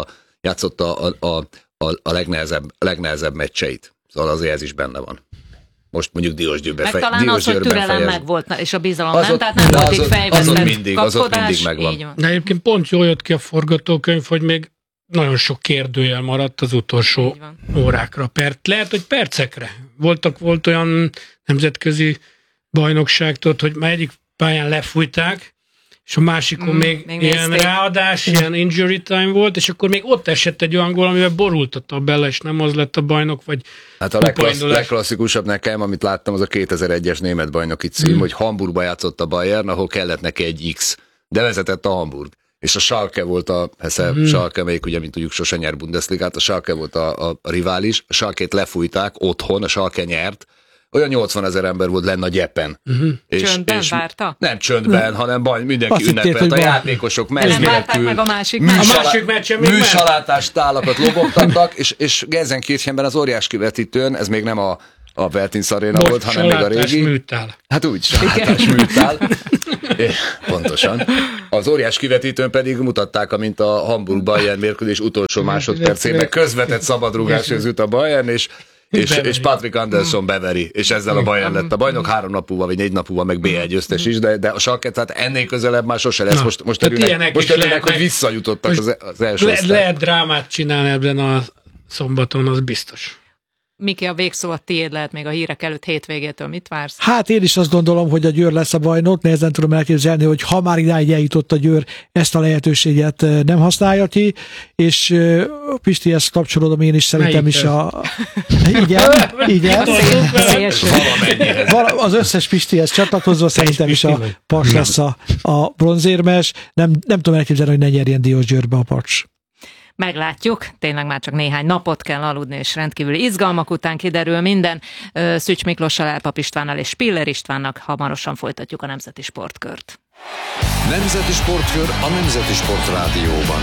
Speaker 5: játszott a legnehezebb meccseit. Szóval azért ez is benne van. Most mondjuk Diósgyőrben
Speaker 2: meg talán az, hogy türelem meg volt, és a bizalom nem, tehát nem
Speaker 5: de
Speaker 2: volt itt fejvesztett kapkodás.
Speaker 5: mindig megvan.
Speaker 6: De egyébként pont jól jött ki a forgatókönyv, hogy még nagyon sok kérdőjel maradt az utolsó órákra. Lehet, hogy percekre. Volt olyan nemzetközi bajnokság, tudod, hogy már egyik pályán lefújták, és a másikon még ilyen ráadás, ilyen injury time volt, és akkor még ott esett egy olyan gól, amivel borult a tabella, és nem az lett a bajnok, vagy
Speaker 5: hát a legklasszikusabb nekem, amit láttam, az a 2001-es német bajnoki cím, hogy Hamburgba játszott a Bayern, ahol kellett neki egy X, de vezetett a Hamburg. És a Schalke volt Schalke, melyik ugye, mint tudjuk, sose nyer Bundesligát, a Schalke volt a rivális, a Schalkét lefújták otthon, a Schalke nyert, olyan 80 000 ember volt lenne a gyepen.
Speaker 2: Csöndben várta?
Speaker 5: Nem csöndben, hanem mindenki ünnepelt, a játékosok mezméletül, műsalátást tálakat lobogtattak, és Gelsenkirchenben az óriás kivetítőn, ez még nem a Veltins Arena volt, hanem még a régi.
Speaker 6: Műtál.
Speaker 5: Hát úgy, salátás műtál. Pontosan. Az óriás kivetítőn pedig mutatták, amint a Hamburg-Bayern mérkőzés utolsó másodpercében közvetett szabadrúgáshoz jut a Bayern, és Patrick Anderson beveri, és ezzel a Bayern lett a bajnok, 3 nap múlva, vagy 4 nap múlva meg B1 győztes is, de a Schalke, tehát ennél közelebb már sose lesz. Most örülnek, hogy visszajutottak az első osztály.
Speaker 6: Lehet drámát csinálni ebben a szombaton, az biztos.
Speaker 2: Miki, a végszó a tiéd lehet még a hírek előtt hétvégétől. Mit vársz?
Speaker 7: Hát én is azt gondolom, hogy a Győr lesz a bajnok. Nehezen tudom elképzelni, hogy ha már idáig eljutott a Győr, ezt a lehetőséget nem használja ki, és Pistihez kapcsolódom én is, szerintem is Igen. Az összes Pistihez csatlakozva szerintem is a Paks lesz a bronzérmes. Nem tudom elképzelni, hogy ne nyerjen Diósgyőrbe a Paks.
Speaker 2: Meglátjuk, tényleg már csak néhány napot kell aludni, és rendkívüli izgalmak után kiderül minden. Szücs Miklóssal, Elpap Istvánnal és Spiller Istvánnak hamarosan folytatjuk a Nemzeti Sportkört.
Speaker 3: Nemzeti Sportkör a Nemzeti Sport Rádióban.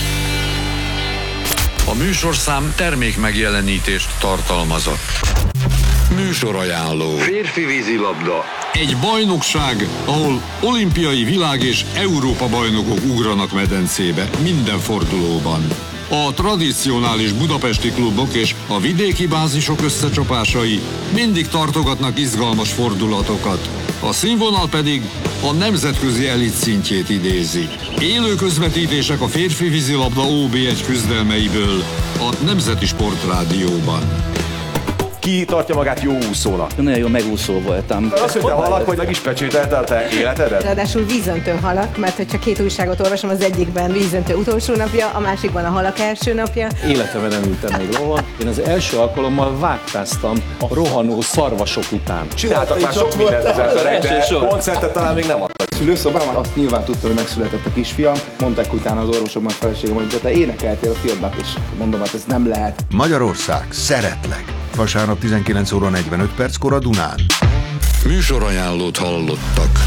Speaker 3: A műsorszám termék megjelenítést tartalmazott. Műsorajánló.
Speaker 8: Férfi vízilabda.
Speaker 3: Egy bajnokság, ahol olimpiai világ és Európa bajnokok ugranak medencébe minden fordulóban. A tradicionális budapesti klubok és a vidéki bázisok összecsapásai mindig tartogatnak izgalmas fordulatokat. A színvonal pedig a nemzetközi elit szintjét idézi. Élő közvetítések a férfi vízilabda OB1 küzdelmeiből a Nemzeti Sport Rádióban.
Speaker 8: Ki tartja magát jó úszónak?
Speaker 9: Nagyon jó megúszó voltam.
Speaker 8: Az, hogy te halak, hogy meg is pecsételte a te életedet?
Speaker 10: Ráadásul vízöntő halak, mert hogyha 2 újságot olvasom, az egyikben vízöntő utolsó napja, a másikban a halak első napja.
Speaker 9: Életemben nem ültem még lovon. Én az első alkalommal vágtáztam a rohanó szarvasok után.
Speaker 8: Csináltak már sok mindent az emberek, de koncertet talán még nem adtak.
Speaker 9: Szülőszobában azt nyilván tudta, hogy megszületett a kisfiam. Mondták utána az orvosokban, a feleségem, hogy te énekeltél a filmben, és mondom, hát ez nem lehet.
Speaker 11: Magyarország, szeretlek! Vasárnap 19 óra 45 perckor a Dunán.
Speaker 3: Műsorajánlót hallottak.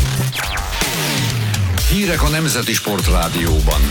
Speaker 3: Hírek a Nemzeti Sport Rádióban.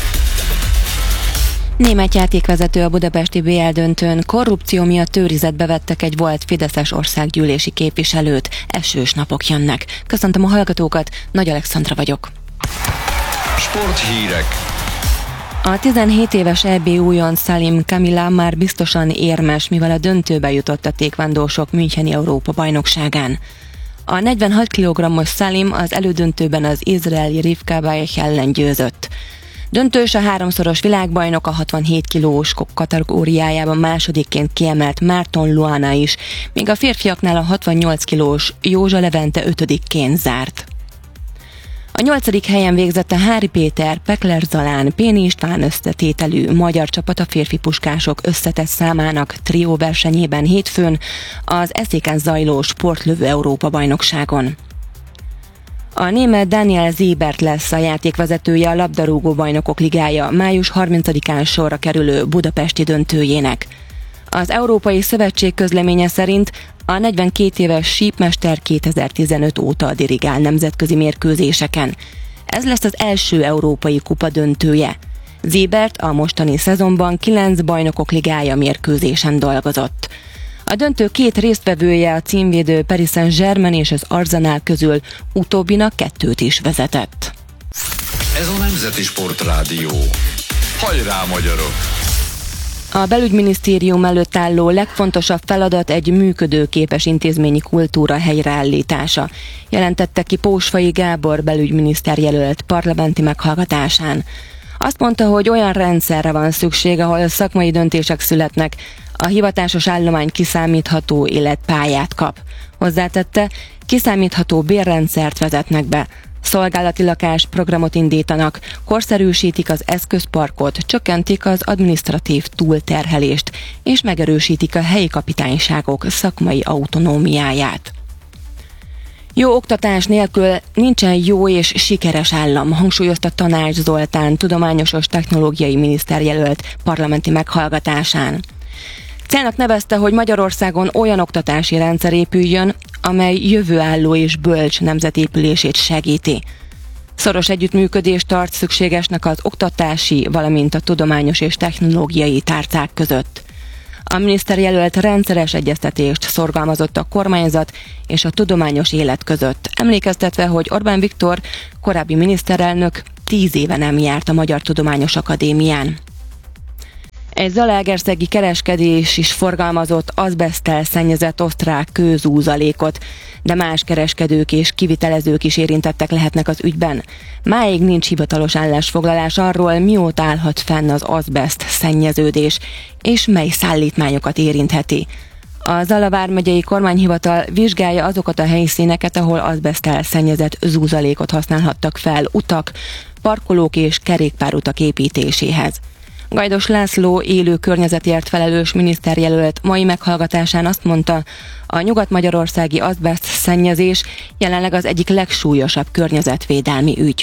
Speaker 12: Német játékvezető a budapesti BL döntőn korrupció miatt őrizetbe vettek egy volt fideszes országgyűlési képviselőt. Esős napok jönnek. Köszöntöm a hallgatókat, Nagy Alexandra vagyok.
Speaker 3: Sporthírek.
Speaker 12: A 17 éves EB újonc Salim Kamila már biztosan érmes, mivel a döntőbe jutott a tékvandósok Müncheni Európa-bajnokságán. A 46 kg-os Salim az elődöntőben az izraeli Rivka Baech ellen győzött. Döntős a 3-szoros világbajnok, a 67 kilós kategóriájában másodikként kiemelt Márton Luana is, míg a férfiaknál a 68 kilós Józsa Levente 5-ként zárt. A 8. helyen végzett a Hári Péter, Pekler Zalán, Péni István összetételű magyar csapat a férfi puskások összetett számának trió versenyében hétfőn az Eszéken zajló sportlövő Európa-bajnokságon. A német Daniel Siebert lesz a játékvezetője a labdarúgó bajnokok ligája május 30-án sorra kerülő budapesti döntőjének. Az Európai Szövetség közleménye szerint a 42 éves sípmester 2015 óta dirigál nemzetközi mérkőzéseken. Ez lesz az első Európai Kupa döntője. Siebert a mostani szezonban 9 bajnokok ligája mérkőzésen dolgozott. A döntő 2 résztvevője, a címvédő Paris Saint-Germain és az Arsenal közül, utóbbinak 2 is vezetett.
Speaker 3: Ez a Nemzeti Sport Rádió. Hajrá, magyarok!
Speaker 12: A belügyminisztérium előtt álló legfontosabb feladat egy működőképes intézményi kultúra helyreállítása, jelentette ki Pósfai Gábor belügyminiszter jelölt parlamenti meghallgatásán. Azt mondta, hogy olyan rendszerre van szükség, ahol szakmai döntések születnek, a hivatásos állomány kiszámítható életpályát kap. Hozzátette, kiszámítható bérrendszert vezetnek be, szolgálati lakásprogramot indítanak, korszerűsítik az eszközparkot, csökkentik az adminisztratív túlterhelést, és megerősítik a helyi kapitányságok szakmai autonómiáját. Jó oktatás nélkül nincsen jó és sikeres állam, hangsúlyozta Tanács Zoltán, tudományos és technológiai miniszterjelölt parlamenti meghallgatásán. Célnak nevezte, hogy Magyarországon olyan oktatási rendszer épüljön, amely jövőálló és bölcs nemzetépülését segíti. Szoros együttműködést tart szükségesnek az oktatási, valamint a tudományos és technológiai tárcák között. A miniszterjelölt rendszeres egyeztetést szorgalmazott a kormányzat és a tudományos élet között, emlékeztetve, hogy Orbán Viktor, korábbi miniszterelnök 10 éve nem járt a Magyar Tudományos Akadémián. Egy zalaegerszegi kereskedés is forgalmazott azbeszttel szennyezett osztrák kőzúzalékot, de más kereskedők és kivitelezők is érintettek lehetnek az ügyben. Máig nincs hivatalos állásfoglalás arról, mióta állhat fenn az azbeszt szennyeződés, és mely szállítmányokat érintheti. A Zala vármegyei kormányhivatal vizsgálja azokat a helyszíneket, ahol azbeszttel szennyezett zúzalékot használhattak fel utak, parkolók és kerékpárutak építéséhez. Gajdos László élő környezetért felelős miniszterjelölt mai meghallgatásán azt mondta, a nyugat-magyarországi azbeszt szennyezés jelenleg az egyik legsúlyosabb környezetvédelmi ügy.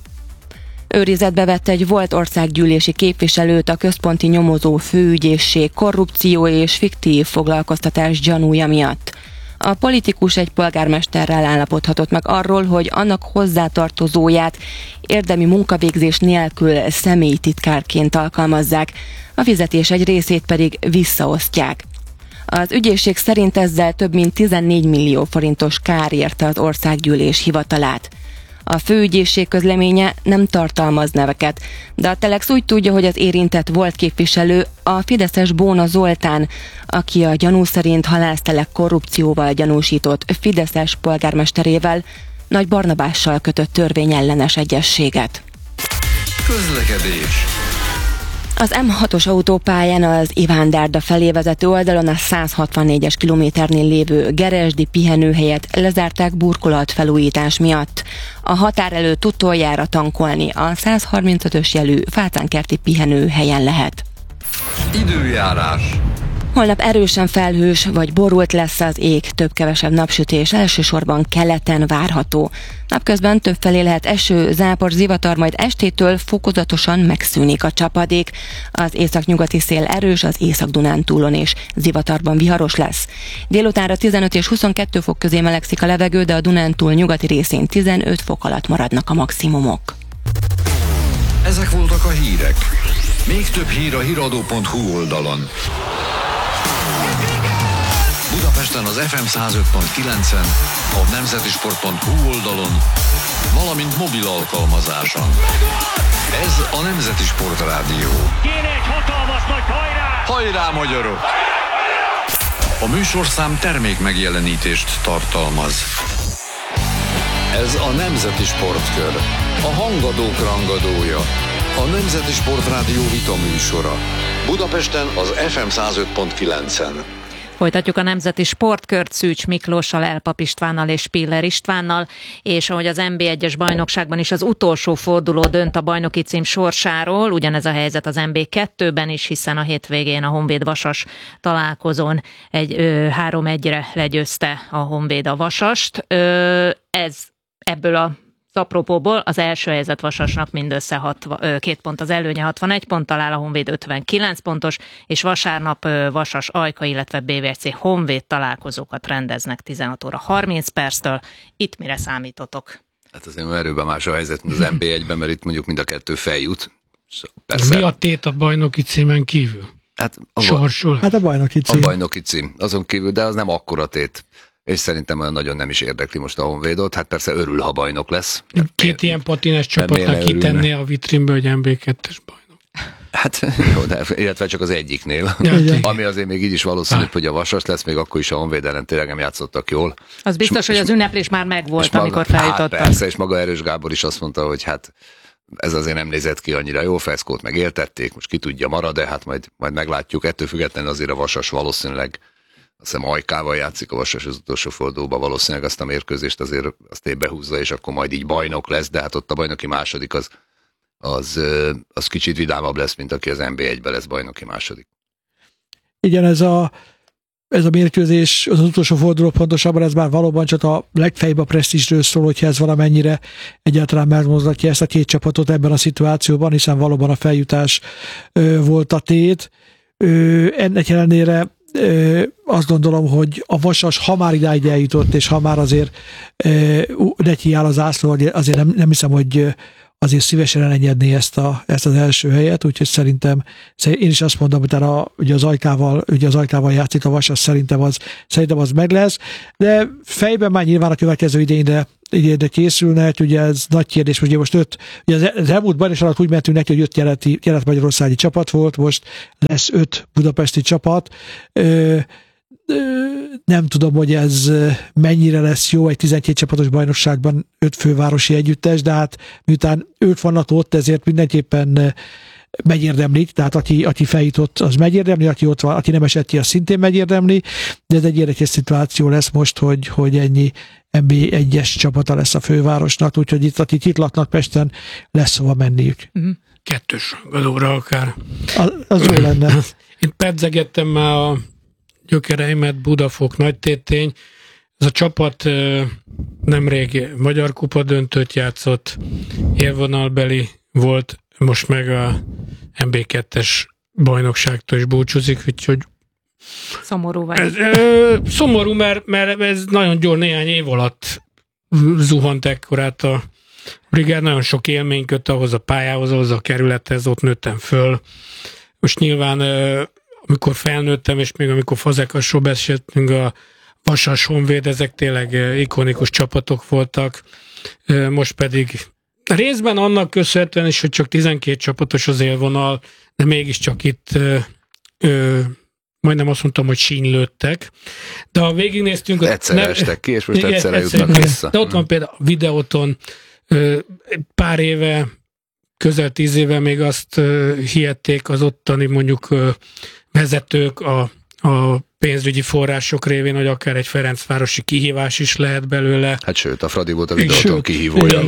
Speaker 12: Őrizetbe vett egy volt országgyűlési képviselőt a központi nyomozó főügyészség korrupció és fiktív foglalkoztatás gyanúja miatt. A politikus egy polgármesterrel állapodhatott meg arról, hogy annak hozzátartozóját érdemi munkavégzés nélkül személytitkárként alkalmazzák, a fizetés egy részét pedig visszaosztják. Az ügyészség szerint ezzel több mint 14 millió forintos kár érte az országgyűlés hivatalát. A főügyészség közleménye nem tartalmaz neveket, de a Telex úgy tudja, hogy az érintett volt képviselő a fideszes Bóna Zoltán, aki a gyanú szerint Halásztelek korrupcióval gyanúsított fideszes polgármesterével, Nagy Barnabással kötött törvényellenes egyezséget.
Speaker 3: Közlekedés.
Speaker 12: Az M6-os autópályán az Iván-Dárda felé vezető oldalon a 164-es kilométernél lévő Geresdi pihenőhelyet lezárták burkolatfelújítás miatt. A határ előtt utoljára tankolni a 135-ös jelű Fácánkerti pihenőhelyen lehet.
Speaker 3: Időjárás.
Speaker 12: Holnap erősen felhős vagy borult lesz az ég, több-kevesebb napsütés, elsősorban keleten várható. Napközben többfelé lehet eső, zápor, zivatar, majd estétől fokozatosan megszűnik a csapadék. Az északnyugati szél erős, az Észak-Dunántúlon és zivatarban viharos lesz. Délutánra 15 és 22 fok közé melegszik a levegő, de a Dunántúl nyugati részén 15 fok alatt maradnak a maximumok.
Speaker 3: Ezek voltak a hírek. Még több hír a hiradó.hu oldalon. Budapesten az FM 105.9-en, a nemzetisport.hu oldalon, valamint mobil alkalmazáson. Ez a Nemzeti Sport Rádió.
Speaker 4: Kéne egy hatalmas nagy hajrá!
Speaker 3: Hajrá, magyarok! A műsorszám termék megjelenítést tartalmaz. Ez a Nemzeti Sportkör, a hangadók rangadója, a Nemzeti Sport Rádió vitaműsora. Budapesten az FM 105.9-en.
Speaker 2: Folytatjuk a Nemzeti Sportkört Szűcs Miklóssal, Elpap Istvánnal és Piller Istvánnal, és ahogy az NB1-es bajnokságban is az utolsó forduló dönt a bajnoki cím sorsáról, ugyanez a helyzet az NB2-ben is, hiszen a hétvégén a Honvéd-Vasas találkozón egy 3-1-re legyőzte a Honvéd a Vasast. Ebből a apropóból az első helyzet Vasasnak mindössze 2 pont az előnye, 61 ponttal áll, a Honvéd 59 pontos, és vasárnap Vasas Ajka, illetve BVC Honvéd találkozókat rendeznek 16 óra 30 perctől. Itt mire számítotok?
Speaker 5: Hát azért erőben más a helyzet, mint az NB1-ben, mert itt mondjuk mind a kettő feljut. Persze.
Speaker 6: Mi a tét a bajnoki címen kívül?
Speaker 5: Hát
Speaker 6: sorsul.
Speaker 7: Hát a bajnoki cím.
Speaker 5: A bajnoki cím, azon kívül, de az nem akkora tét. És szerintem olyan nagyon nem is érdekli most a Honvédot. Hát persze örül, ha bajnok lesz.
Speaker 6: Két ilyen patines csapatnak kitenné a vitrínbe, hogy NB2-es bajnok.
Speaker 5: Hát jó, de illetve csak az egyiknél, ami azért még így is valószínűbb, hogy a Vasas lesz, még akkor is a Honvéd ellen tényleg nem játszottak jól.
Speaker 2: Az biztos, hogy az ünneplés már megvolt, amikor feljutottak.
Speaker 5: Hát persze, és maga Erős Gábor is azt mondta, hogy hát ez azért nem nézett ki annyira jó, Feszkót megéltették, most ki tudja marad, de hát majd meglátjuk. Ettől függetlenül azért a Vasas valószínűleg, azt hiszem Ajkával játszik a Vasas az utolsó fordulóban, valószínűleg azt a mérkőzést azért azt épp behúzza, és akkor majd így bajnok lesz, de hát ott a bajnoki második az kicsit vidámabb lesz, mint aki az NB1-ben lesz bajnoki második.
Speaker 7: Igen, ez a mérkőzés, az utolsó forduló pontosabban, ez már valóban csak a legfeljebb a presztízsről szól, hogyha ez valamennyire egyáltalán megmozdítja ezt a két csapatot ebben a szituációban, hiszen valóban a feljutás volt a tét. Ennek ellenére azt gondolom, hogy a Vasas, ha már idáig eljutott, és ha már azért neki áll az ászló, azért nem hiszem, hogy azért szívesen elengedné ezt az első helyet, úgyhogy szerintem én is azt mondom, hogy ugye az Ajkával játszik a Vasas, szerintem az meg lesz, de fejben már nyilván a következő idényre készülne, ugye ez nagy kérdés, ugye most ugye az elmúlt bajnokság alatt úgy mentünk neki, hogy 5 kelet-magyarországi csapat volt, most lesz 5 budapesti csapat. Nem tudom, hogy ez mennyire lesz jó egy 12 csapatos bajnokságban 5 fővárosi együttes, de hát miután 5 vannak ott, ezért mindenképpen megérdemlik, tehát aki feljutott, az megérdemli, aki ott van, aki nem esett ki, az szintén megérdemli, de ez egy érdekes szituáció lesz most, hogy ennyi NB1-es csapata lesz a fővárosnak, úgyhogy itt, akik itt laknak Pesten, lesz hova menniük.
Speaker 6: 2 rangadóra akár.
Speaker 7: Az jó lenne.
Speaker 6: Én pedzegettem már a gyökereimet, Budafok Nagytétény. Ez a csapat nemrég Magyar Kupa döntőt játszott, élvonalbeli volt, most meg a MB2-es bajnokságtól is búcsúzik, úgyhogy
Speaker 2: szomorú vagy.
Speaker 6: Szomorú, mert ez nagyon gyors, néhány év alatt zuhant ekkorát a brigád, nagyon sok élmény köt ahhoz a pályához, ahhoz a kerülethez, ott nőttem föl. Most nyilván amikor felnőttem, és még amikor Fazekasról beszéltünk, a Vasas, Honvéd, ezek tényleg ikonikus csapatok voltak. Most pedig részben annak köszönhetően is, hogy csak 12 csapatos az élvonal, de mégiscsak itt majdnem azt mondtam, hogy sínylődtek. De ha végignéztünk...
Speaker 5: Egyszer estek ki, és most egyszerre jutnak vissza.
Speaker 6: De ott van például a Videóton pár éve, közel 10 éve még azt hihették az ottani mondjuk vezetők a pénzügyi források révén, hogy akár egy Ferencvárosi kihívás is lehet belőle.
Speaker 5: Hát sőt, a Fradi volt a Videóton kihívója.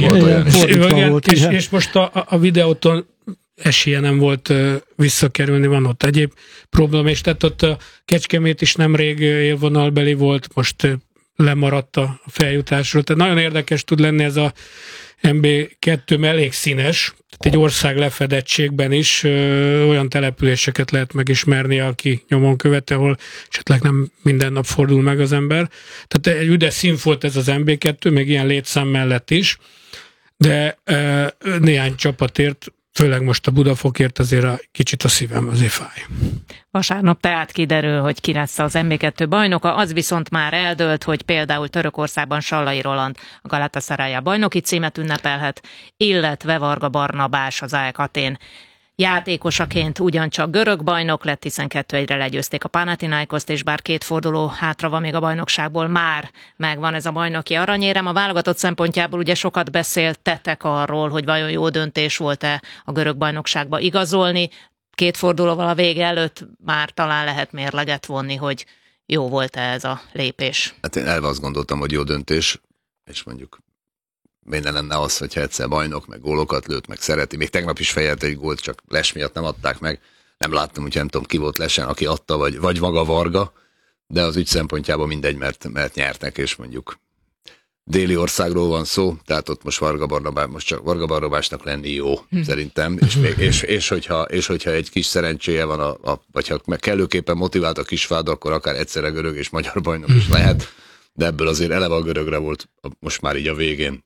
Speaker 6: És most a Videóton esélye nem volt visszakerülni, van ott egyéb probléma, és tehát ott a Kecskemét is nemrég élvonalbeli volt, most lemaradt a feljutásról. Tehát nagyon érdekes tud lenni ez a MB2, elég színes, tehát egy ország lefedettségben is olyan településeket lehet megismerni, aki nyomon követi, ahol esetleg nem minden nap fordul meg az ember. Tehát egy üdes szín volt ez az MB2, még ilyen létszám mellett is, de néhány csapatért, főleg most a Budafokért azért kicsit a szívem azért fáj.
Speaker 2: Vasárnap tehát kiderül, hogy ki lesz az MB2 bajnoka, az viszont már eldőlt, hogy például Törökországban Sallai Roland a Galatasaray bajnoki címet ünnepelhet, illetve Varga Barnabás az AEK Athén játékosaként ugyancsak görög bajnok lett, hiszen 2-1-re legyőzték a Panathinaikoszt, és bár 2 forduló hátra van még a bajnokságból, már megvan ez a bajnoki aranyérem. A válogatott szempontjából ugye sokat beszéltetek arról, hogy vajon jó döntés volt-e a görög bajnokságba igazolni. 2 fordulóval a vége előtt már talán lehet mérleget vonni, hogy jó volt-e ez a lépés.
Speaker 5: Hát én elve azt gondoltam, hogy jó döntés, és mondjuk minden lenne az, hogyha egyszer bajnok, meg gólokat lőtt, meg szereti. Még tegnap is fejelt egy gólt, csak Les miatt nem adták meg. Nem láttam, hogy nem tudom, ki volt Lesen, aki adta, vagy maga Varga, de az ügy szempontjából mindegy, mert nyertek, és mondjuk déli országról van szó, tehát ott most csak Varga Barnabásnak lenni jó, szerintem, és hogyha egy kis szerencséje van, vagy ha kellőképpen motivált a kisfád, akkor akár egyszerre görög és magyar bajnok is lehet, de ebből azért eleve a görögre volt most már így a végén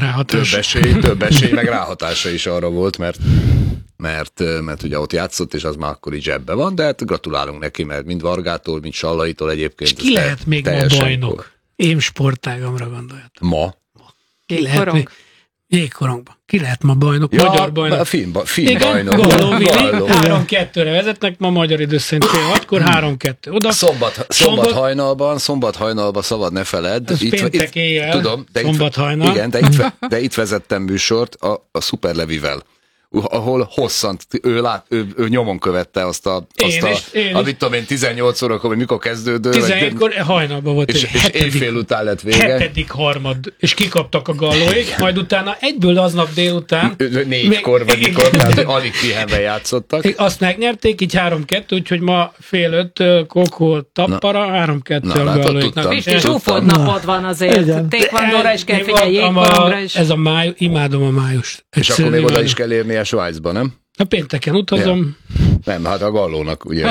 Speaker 5: több esély, meg ráhatása is arra volt, mert ugye ott játszott, és az már akkor így zsebbe van, de hát gratulálunk neki, mert mind Vargától, mind Sallaitól egyébként.
Speaker 6: És ki lehet még ma bajnok? Én sportágamra gondoltam.
Speaker 5: Ma?
Speaker 6: Ki lehet még? Jégkorongban. Ki lehet ma bajnok? Ja, magyar bajnok.
Speaker 5: A finn bajnok.
Speaker 6: Galló Vili, 3-2-re vezetnek, ma magyar idő szerint fél 6-kor, 3-2. Oda.
Speaker 5: Szombat hajnalban szabad ne feledd.
Speaker 6: Péntek éjjel,
Speaker 5: tudom,
Speaker 6: szombat hajnal.
Speaker 5: Igen, de itt vezettem műsort a Super Levivel, ahol hosszant, ő nyomon követte azt amit tudom én, 18 órakor, vagy mikor kezdődő.
Speaker 6: 11-kor hajnalban volt.
Speaker 5: És éjfél után lett vége.
Speaker 6: 7. harmad, és kikaptak a gallóik, majd utána egyből aznap délután
Speaker 5: 4-kor vagy mikor, tehát alig pihenve játszottak.
Speaker 6: Azt megnyerték, így 3-2, úgyhogy ma fél 5 Kokó Tappara, 3-2 a gallóiknak.
Speaker 2: Pisti, zsúfolt napod van azért. Taekwondóra is kell figyelni, jégkoromra is.
Speaker 6: Ez a május, imádom a májust.
Speaker 5: És akkor még oda is kell érni a Svájcban, nem?
Speaker 6: A pénteken utazom.
Speaker 5: Ja. Nem, hát a gallónak, ugye?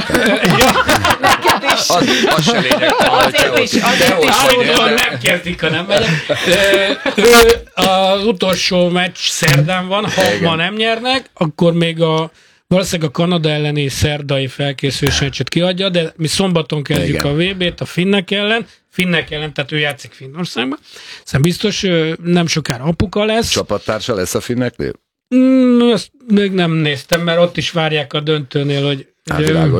Speaker 5: Az se lényeg.
Speaker 2: Azért is.
Speaker 6: Nem kezdik, ha nem megyek. Az utolsó meccs szerdán van, ha ma nem nyernek, akkor még valószínűleg a Kanada elleni szerdai felkészülés meccset kiadja, de mi szombaton kezdjük a VB-t a finnek ellen, tehát ő játszik Finnországban. Szóval biztos nem sokára apuka lesz.
Speaker 5: Csapattársa lesz a finneknél?
Speaker 6: Ezt még nem néztem, mert ott is várják a döntőnél, hogy